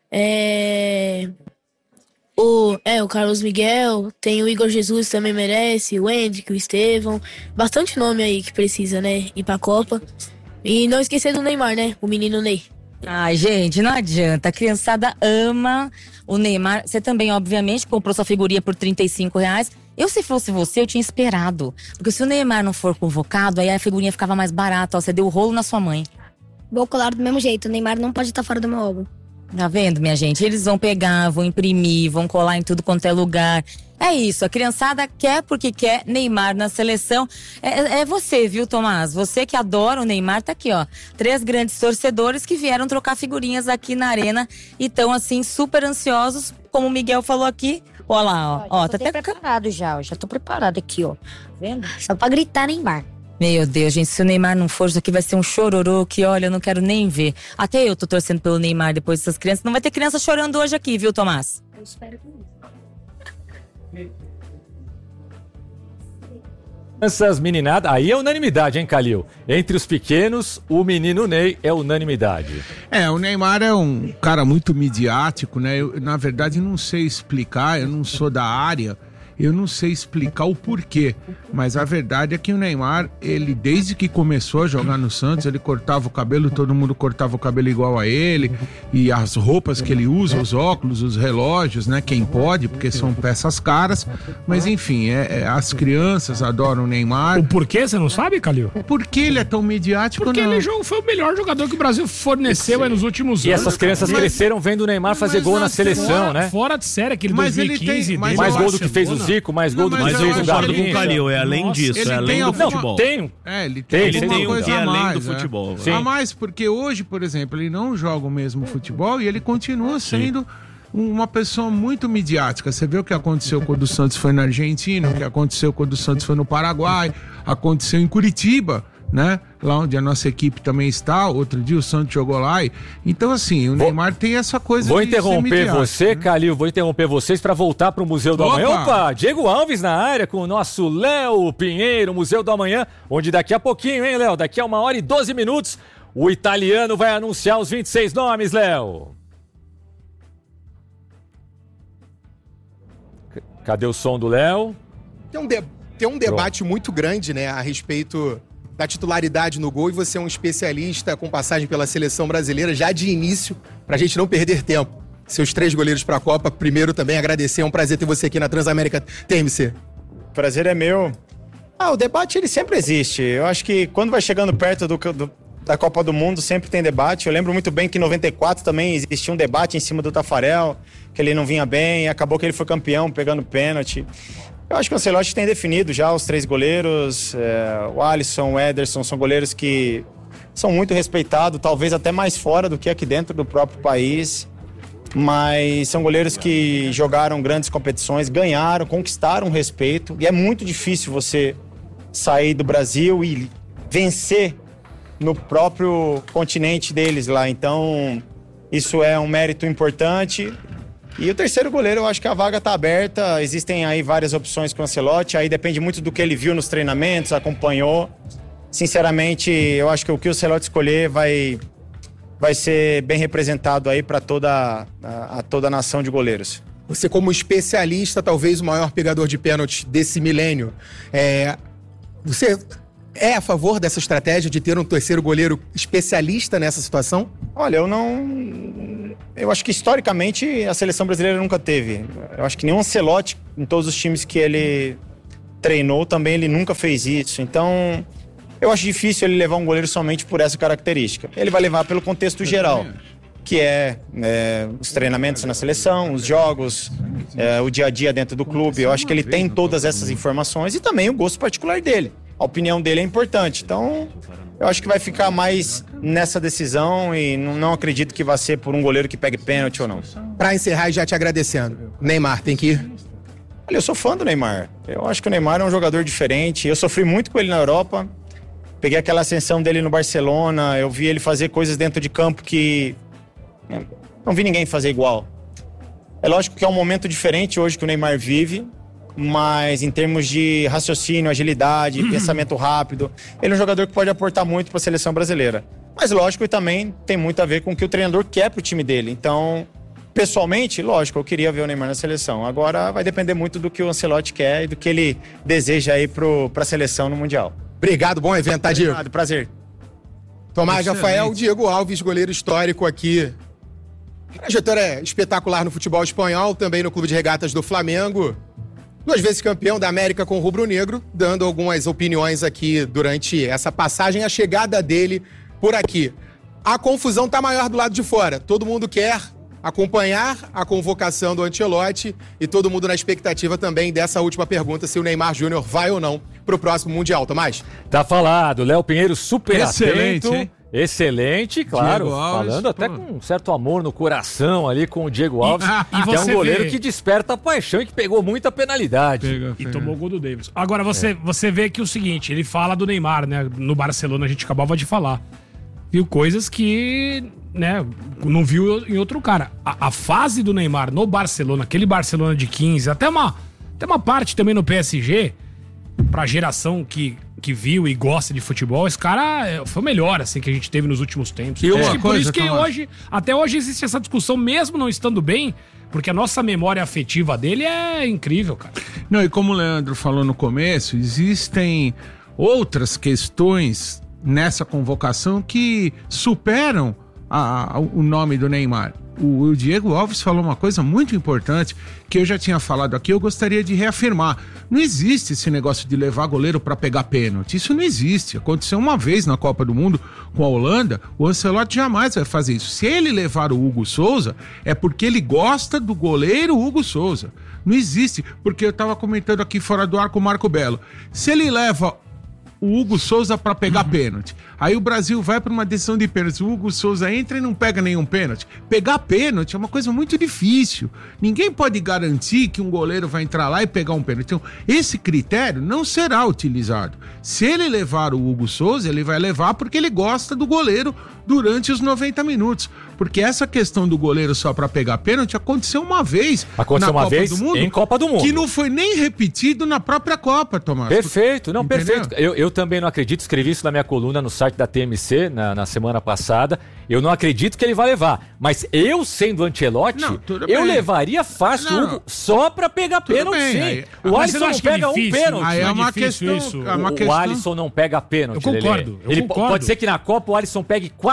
É... O, é, o Carlos Miguel. Tem o Igor Jesus também merece. O Hendrick, o Estevão. Bastante nome aí que precisa, né? Ir pra Copa. E não esquecer do Neymar, né? O menino Ney. Ai, gente, não adianta. A criançada ama o Neymar. Você também, obviamente, comprou sua figurinha por trinta e cinco reais. Eu, se fosse você, eu tinha esperado. Porque se o Neymar não for convocado, aí a figurinha ficava mais barata. Ó, você deu o rolo na sua mãe. Vou colar do mesmo jeito. O Neymar não pode estar fora do meu álbum. Tá vendo, minha gente? Eles vão pegar, vão imprimir, vão colar em tudo quanto é lugar. É isso, a criançada quer porque quer Neymar na seleção. É, é você, viu, Tomás? Você que adora o Neymar, tá aqui, ó. Três grandes torcedores que vieram trocar figurinhas aqui na arena e estão, assim, super ansiosos, como o Miguel falou aqui. Olha lá, ó. ó, ó tá até preparado já, ó. Já tô preparado aqui, ó. Tá vendo? Só pra gritar Neymar. Meu Deus, gente, se o Neymar não for, isso aqui vai ser um chororô que, olha, eu não quero nem ver. Até eu tô torcendo pelo Neymar depois dessas crianças. Não vai ter criança chorando hoje aqui, viu, Tomás? Eu espero que não. Essas meninadas, aí é unanimidade, hein, Calil? Entre os pequenos, o menino Ney é unanimidade. É, o Neymar é um cara muito midiático, né? Eu, na verdade, não sei explicar, eu não sou da área, eu não sei explicar o porquê, mas a verdade é que o Neymar, ele desde que começou a jogar no Santos, ele cortava o cabelo, todo mundo cortava o cabelo igual a ele, e as roupas que ele usa, os óculos, os relógios, né, quem pode, porque são peças caras, mas enfim, é, é, as crianças adoram o Neymar. O porquê, você não sabe, Calil? Por que ele é tão midiático? Porque não? ele foi o melhor jogador que o Brasil forneceu aí nos últimos E anos. essas crianças mas, cresceram vendo o Neymar fazer mas gol na na seleção, fora, né? Fora de série, aquele Mas dois mil e quinze. ele tem- mas Mais eu gol do acho que fez o Barcelona. Zico, mais gol Não, do que mas Mas eu fez eu o acho concordo que com Garrincha. o Calil, é além Nossa, disso, ele é além tem do alguma- futebol. Tenho. É, ele tem, Tem, Ele alguma tem um coisa que é a além mais, do né? futebol. Sim. A mais, porque hoje, por exemplo, ele não joga o mesmo futebol e ele continua sendo uma pessoa muito midiática. Você vê o que aconteceu quando o Santos foi na Argentina, o que aconteceu quando o Santos foi no Paraguai, aconteceu em Curitiba, né? Lá onde a nossa equipe também está. Outro dia o Santos jogou lá. E... Então, assim, o Vou- Neymar tem essa coisa Vou de ser interromper midiático, você, né? Calil, vou interromper vocês para voltar para o Museu do Opa! Amanhã. Opa, Diego Alves na área com o nosso Léo Pinheiro, Museu do Amanhã, onde daqui a pouquinho, hein, Léo? Daqui a uma hora e doze minutos, o italiano vai anunciar os vinte e seis nomes, Léo. C- Cadê o som do Léo? Tem um, de- tem um debate muito grande, né, a respeito da titularidade no gol, e você é um especialista com passagem pela seleção brasileira já de início, pra gente não perder tempo. Seus três goleiros pra Copa, primeiro também agradecer, é um prazer ter você aqui na Transamérica T M C. Prazer é meu. Ah, o debate ele sempre existe. Eu acho que quando vai chegando perto do, do, da Copa do Mundo, sempre tem debate. Eu lembro muito bem que em noventa e quatro também existia um debate em cima do Tafarel, que ele não vinha bem, e acabou que ele foi campeão pegando pênalti. Eu acho que o Ancelotti tem definido já os três goleiros. É, o Alisson, o Ederson, são goleiros que são muito respeitados, talvez até mais fora do que aqui dentro do próprio país. Mas são goleiros que jogaram grandes competições, ganharam, conquistaram respeito. E é muito difícil você sair do Brasil e vencer no próprio continente deles lá. Então, isso é um mérito importante. E o terceiro goleiro, eu acho que a vaga está aberta. Existem aí várias opções com o Ancelotti. Aí depende muito do que ele viu nos treinamentos, acompanhou. Sinceramente, eu acho que o que o Ancelotti escolher vai, vai ser bem representado aí para toda a, a toda a nação de goleiros. Você, como especialista, talvez o maior pegador de pênalti desse milênio, é, você é a favor dessa estratégia de ter um terceiro goleiro especialista nessa situação? Olha, eu não... Eu acho que historicamente a seleção brasileira nunca teve. Eu acho que nenhum Ancelotti, em todos os times que ele treinou, também ele nunca fez isso. Então, eu acho difícil ele levar um goleiro somente por essa característica. Ele vai levar pelo contexto geral, que é, é os treinamentos na seleção, os jogos, é, o dia a dia dentro do clube. Eu acho que ele tem todas essas informações e também o gosto particular dele. A opinião dele é importante. Então, eu acho que vai ficar mais nessa decisão e não, não acredito que vai ser por um goleiro que pegue pênalti ou não. Pra encerrar e já te agradecendo, Neymar, tem que ir? Olha, eu sou fã do Neymar. Eu acho que o Neymar é um jogador diferente. Eu sofri muito com ele na Europa. Peguei aquela ascensão dele no Barcelona. Eu vi ele fazer coisas dentro de campo que não vi ninguém fazer igual. É lógico que é um momento diferente hoje que o Neymar vive, mas em termos de raciocínio, agilidade, pensamento rápido, ele é um jogador que pode aportar muito para a seleção brasileira. Mas lógico, e também tem muito a ver com o que o treinador quer para o time dele. Então, pessoalmente, lógico, eu queria ver o Neymar na seleção. Agora vai depender muito do que o Ancelotti quer e do que ele deseja aí para a seleção no Mundial. Obrigado, bom evento, tá, Diego? Obrigado, prazer. Tomás Rafael, Diego Alves, goleiro histórico aqui. Trajetória espetacular no futebol espanhol, também no Clube de Regatas do Flamengo. Duas vezes campeão da América com o rubro-negro, dando algumas opiniões aqui durante essa passagem, a chegada dele por aqui. A confusão tá maior do lado de fora. Todo mundo quer acompanhar a convocação do Ancelotti e todo mundo na expectativa também dessa última pergunta, se o Neymar Júnior vai ou não pro próximo Mundial. Tomás? Tá falado. Léo Pinheiro super Excelente, atento. hein? Excelente, claro, Diego Alves, falando pô. até com um certo amor no coração ali com o Diego Alves, E- e que é um você goleiro vê- que desperta paixão e que pegou muita penalidade. Pega, E pega. tomou o gol do Davis. Agora, você, você vê que o seguinte, ele fala do Neymar, né? No Barcelona, a gente acabava de falar. Viu coisas que, né, não viu em outro cara. A, a fase do Neymar no Barcelona, aquele Barcelona de quinze, até uma, até uma parte também no P S G, pra geração que, que viu e gosta de futebol, esse cara é, foi o melhor, assim, que a gente teve nos últimos tempos. E uma Acho que por coisa, isso que Tomás. hoje, até hoje existe essa discussão, mesmo não estando bem, porque a nossa memória afetiva dele é incrível, cara. Não, e como o Leandro falou no começo, existem outras questões nessa convocação que superam a- a- o nome do Neymar. O, o Diego Alves falou uma coisa muito importante que eu já tinha falado aqui, eu gostaria de reafirmar. Não existe esse negócio de levar goleiro para pegar pênalti. Isso não existe. Aconteceu uma vez na Copa do Mundo com a Holanda, o Ancelotti jamais vai fazer isso. Se ele levar o Hugo Souza, é porque ele gosta do goleiro Hugo Souza. Não existe, porque eu tava comentando aqui fora do ar com o Marco Belo. Se ele leva o Hugo Souza para pegar pênalti, aí o Brasil vai para uma decisão de pênalti, o Hugo Souza entra e não pega nenhum pênalti. Pegar pênalti é uma coisa muito difícil. Ninguém pode garantir que um goleiro vai entrar lá e pegar um pênalti. Então, esse critério não será utilizado. Se ele levar o Hugo Souza, ele vai levar porque ele gosta do goleiro durante os noventa minutos. Porque essa questão do goleiro só para pegar pênalti aconteceu uma vez Aconteceu na uma Copa vez do Mundo, em Copa do Mundo. que não foi nem repetido na própria Copa, Tomás. Perfeito, não, Entendeu? perfeito. Eu, eu também não acredito, escrevi isso na minha coluna no site da T M C na, na semana passada. Eu não acredito que ele vai levar. Mas eu, sendo Ancelotti, Não, tudo eu bem. levaria fácil Não, o Hugo só pra pegar Tudo pênalti, bem, sim. aí- o Mas você Alisson não não acha que é pega um difícil? pênalti. Aí é Não é uma difícil questão, isso? é uma o, questão... o Alisson não pega pênalti, Eu concordo, Lelê. eu Ele po- concordo. Pode ser que na Copa o Alisson pegue quatro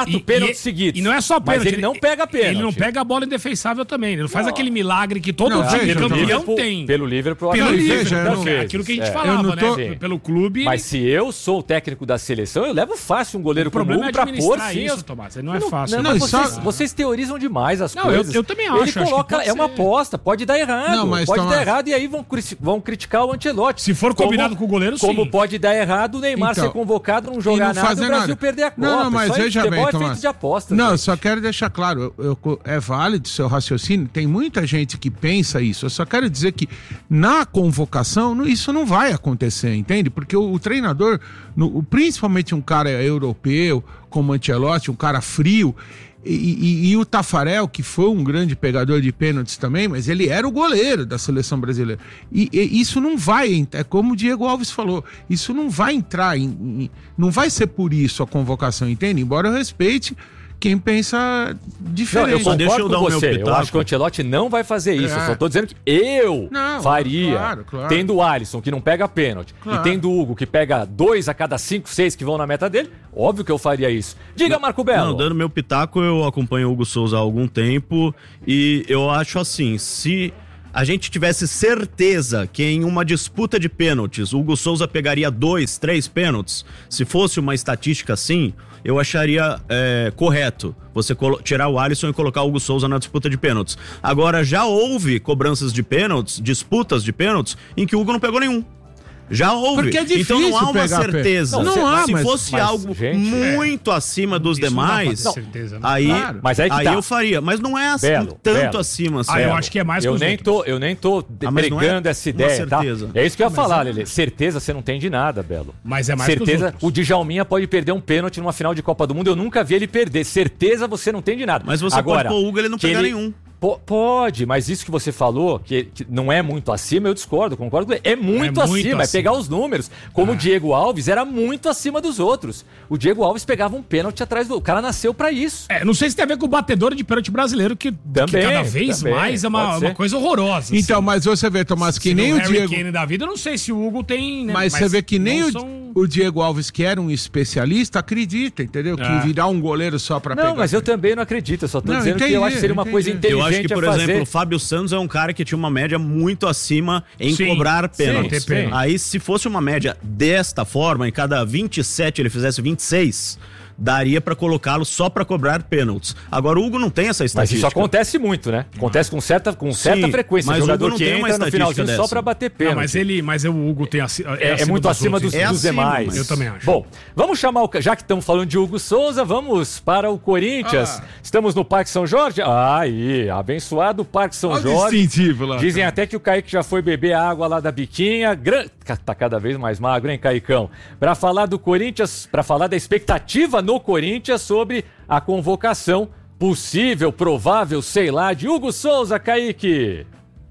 quatro E- pênaltis e- seguidos. E não é só pênalti. Mas ele não pega pênalti. Ele não pega a bola indefensável também. Ele não faz Não. aquele milagre que todo Não, time veja, campeão Liverpool- tem. Pelo Liverpool, Pelo agora, Liverpool, veja, eu então, não- é aquilo que a gente É. falava, Eu não tô- né? Pelo clube. Mas se eu sou o técnico da seleção, eu levo fácil um goleiro O como o problema Hugo é pra pôr administrar sim. isso, as- Tomás. Não é fácil. Não, Não, mas e só- vocês, vocês teorizam demais as Não, eu- coisas. eu também acho, Ele acho que coloca, pode é uma ser. aposta, pode dar errado. Não, mas, pode Tomás- dar errado e aí vão, cri- vão criticar o Ancelotti. Se for Como- combinado com o goleiro, sim. Como pode dar errado o Neymar Então, ser convocado, não E jogar não nada e fazer o Brasil nada. perder a Copa. Não, não, mas Isso aí, veja futebol bem, é Tomás. feito de apostas. Não, eu gente. só quero deixar claro, eu- eu- é válido o seu raciocínio, tem muita gente que pensa isso. Eu só quero dizer que na convocação não- isso não vai acontecer, entende? Porque o, o treinador, no- o- principalmente um cara europeu, como Ancelotti, um cara frio, e, e- e o Tafarel, que foi um grande pegador de pênaltis também, mas ele era o goleiro da seleção brasileira. E, e isso não vai, ent- é como o Diego Alves falou, isso não vai entrar em, em- não vai ser por isso a convocação, entende? Embora eu respeite quem pensa Não, diferente. eu concordo deixa eu com dar o meu você. Eu pitaco. acho que o Ancelotti não vai fazer isso. É. Eu só tô dizendo que eu Não, faria. claro, claro. Tendo o Alisson, que não pega pênalti, Claro. e tendo o Hugo, que pega dois a cada cinco, seis que vão na meta dele, óbvio que eu faria isso. Diga, Marco Belo. Não, dando meu pitaco, eu acompanho o Hugo Souza há algum tempo e eu acho assim, se a gente tivesse certeza que em uma disputa de pênaltis o Hugo Souza pegaria dois, três pênaltis, se fosse uma estatística assim, eu acharia é, correto você colo- tirar o Alisson e colocar o Hugo Souza na disputa de pênaltis. Agora, já houve cobranças de pênaltis, disputas de pênaltis, em que o Hugo não pegou nenhum. Já houve. Porque é então não há difícil uma pegar certeza. pé. Não, não há, se mas- fosse mas, algo gente, muito acima dos Isso não dá pra demais, ter certeza, né? aí, Claro. Mas aí que aí tá. eu faria. Mas não é assim, Belo, tanto Belo. acima. Assim. Ah, eu acho que é mais que eu os nem outros. tô, eu nem tô Ah, mas não é pregando essa uma ideia, tá? certeza. É isso que eu ia Mas falar, é- Lelê. Certeza você não tem de nada, Belo. Mas é mais que os Certeza, outros. o Djalminha pode perder um pênalti numa final de Copa do Mundo. Eu nunca vi ele perder. Certeza você não tem de nada. Mas você Agora, pode pôr o Hugo, ele não que pegar ele- nenhum. Po- Pode, mas isso que você falou, que, que não é muito acima, eu discordo, concordo com ele. É muito, É muito acima, é acima. pegar os números. Como Ah. o Diego Alves era muito acima dos outros. O Diego Alves pegava um pênalti atrás do... O cara nasceu pra isso. É, não sei se tem a ver com o batedor de pênalti brasileiro, que, que Também, cada vez também, mais é uma, pode ser. uma coisa horrorosa. assim. Então, mas você vê, Tomás, que Se nem no o Harry Diego... Kane da vida, eu não sei se o Hugo tem, né? Mas, você vê que nem não o, são- o Diego Alves, que era um especialista, acredita, entendeu? Que É. virar um goleiro só pra pegar. Não, mas eu também não acredito. Eu só tô Não, dizendo que eu entendi, acho que seria uma entendi. coisa inteligente Eu acho que, por a fazer. exemplo, o Fábio Santos é um cara que tinha uma média muito acima em Sim, cobrar sim, pênaltis. ter pênalti. Aí, se fosse uma média desta forma, em cada vinte e sete ele fizesse vinte e seis, daria pra colocá-lo só pra cobrar pênaltis. Agora, o Hugo não tem essa Mas estatística. isso acontece muito, né? Acontece com certa, com certa Sim, frequência. mas o Jogador Hugo não que tem uma entra no estatística finalzinho só dessa. pra bater Não, pênalti. mas ele, mas o Hugo tem aci- É, é muito acima dos, É dos acima, demais. mas- Eu também acho. Bom, vamos chamar o. Já que estamos falando de Hugo Souza, vamos para o Corinthians. Ah. Estamos no Parque São Jorge. Ah, aí, abençoado Parque São Olha o Jorge. distintivo lá. Dizem até que o Kaique já foi beber a água lá da biquinha. Gran... Tá cada vez mais magro, hein, Caicão? Para falar do Corinthians, para falar da expectativa no Corinthians sobre a convocação possível, provável, sei lá, de Hugo Souza, Kaique.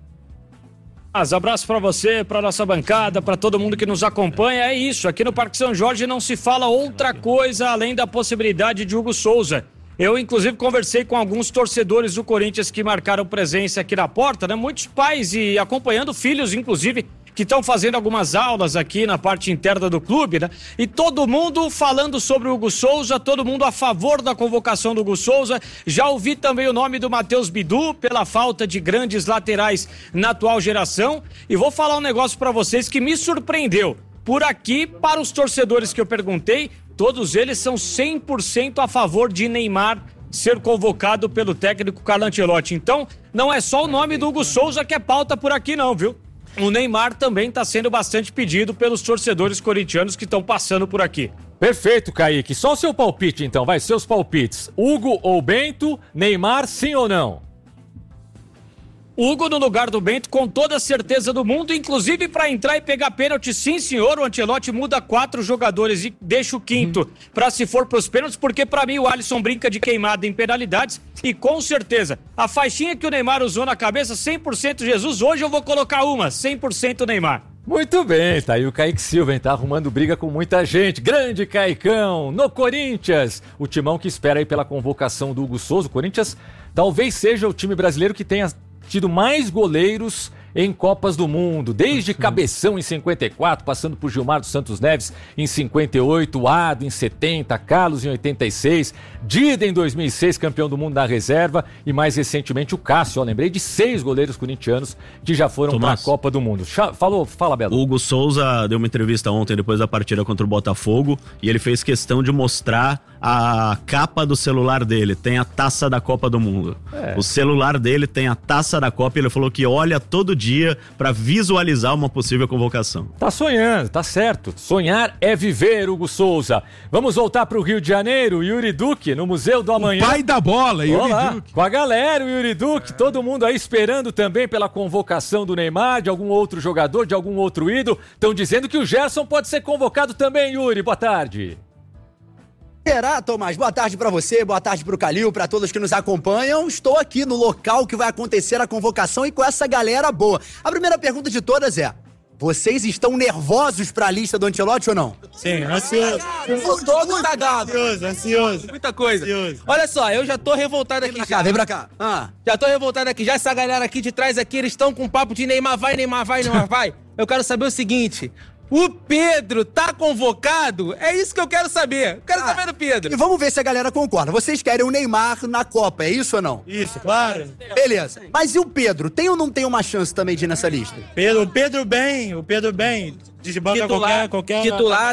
Abraço para você, para nossa bancada, para todo mundo que nos acompanha. É isso, aqui no Parque São Jorge não se fala outra coisa além da possibilidade de Hugo Souza. Eu, inclusive, conversei com alguns torcedores do Corinthians que marcaram presença aqui na porta, né? Muitos pais e acompanhando filhos, inclusive, que estão fazendo algumas aulas aqui na parte interna do clube, né? E todo mundo falando sobre o Hugo Souza, todo mundo a favor da convocação do Hugo Souza. Já ouvi também o nome do Matheus Bidu, pela falta de grandes laterais na atual geração. E vou falar um negócio para vocês que me surpreendeu. Por aqui, para os torcedores que eu perguntei, todos eles são cem por cento a favor de Neymar ser convocado pelo técnico Carlo Ancelotti. Então, não é só o nome do Hugo Souza que é pauta por aqui não, viu? O Neymar também está sendo bastante pedido pelos torcedores corintianos que estão passando por aqui. Perfeito, Kaique. Só o seu palpite, então. Vai, seus palpites. Hugo ou Bento, Neymar, sim ou não? Hugo no lugar do Bento, com toda a certeza do mundo, inclusive para entrar e pegar pênalti, sim senhor, o Ancelotti muda quatro jogadores e deixa o quinto Uhum. para se for para os pênaltis, porque para mim o Alisson brinca de queimada em penalidades e com certeza, a faixinha que o Neymar usou na cabeça, cem por cento Jesus, hoje eu vou colocar uma, cem por cento Neymar. Muito bem, tá aí o Kaique Silva, hein? Tá arrumando briga com muita gente. Grande Caicão, no Corinthians. O timão que espera aí pela convocação do Hugo Souza. O Corinthians talvez seja o time brasileiro que tenha tido mais goleiros em Copas do Mundo. Desde Cabeção em cinquenta e quatro, passando por Gilmar dos Santos Neves em cinquenta e oito, Ado em setenta, Carlos em oitenta e seis, Dida em dois mil e seis, campeão do mundo na reserva, e mais recentemente o Cássio. Ó, lembrei de seis goleiros corintianos que já foram para a Copa do Mundo. Falou, fala, Belo. O Hugo Souza deu uma entrevista ontem depois da partida contra o Botafogo e ele fez questão de mostrar a capa do celular dele. Tem a taça da Copa do Mundo. É. O celular dele tem a taça da Copa e ele falou que olha todo dia para visualizar uma possível convocação. Tá sonhando, tá certo. Sonhar é viver, Hugo Souza. Vamos voltar para o Rio de Janeiro. Yuri Duque, no Museu do Amanhã. O pai da bola, Yuri Olá, Duque. Com a galera, o Yuri Duque. É. Todo mundo aí esperando também pela convocação do Neymar, de algum outro jogador, de algum outro ídolo. Estão dizendo que o Gerson pode ser convocado também, Yuri. Boa tarde. Será, Tomás? Boa tarde pra você, boa tarde pro Calil, pra todos que nos acompanham. Estou aqui no local que vai acontecer a convocação e com essa galera boa. A primeira pergunta de todas é: vocês estão nervosos pra lista do Ancelotti ou não? Sim, ansioso. Todo cagado. Ansioso, ansioso. Muita coisa. Ansioso. Olha só, eu já tô revoltado aqui. Vem pra cá, vem pra cá. Ah. Já tô revoltado aqui. Já essa galera aqui de trás aqui, eles estão com papo de Neymar vai, Neymar vai, Neymar vai. Eu quero saber o seguinte: o Pedro tá convocado? É isso que eu quero saber. Eu quero ah, saber do Pedro. E vamos ver se a galera concorda. Vocês querem o Neymar na Copa, é isso ou não? Isso, claro. Beleza. Mas e o Pedro? Tem ou não tem uma chance também de ir nessa lista? Pedro, o Pedro bem, o Pedro bem. Desbanca titular, qualquer, qualquer... Titular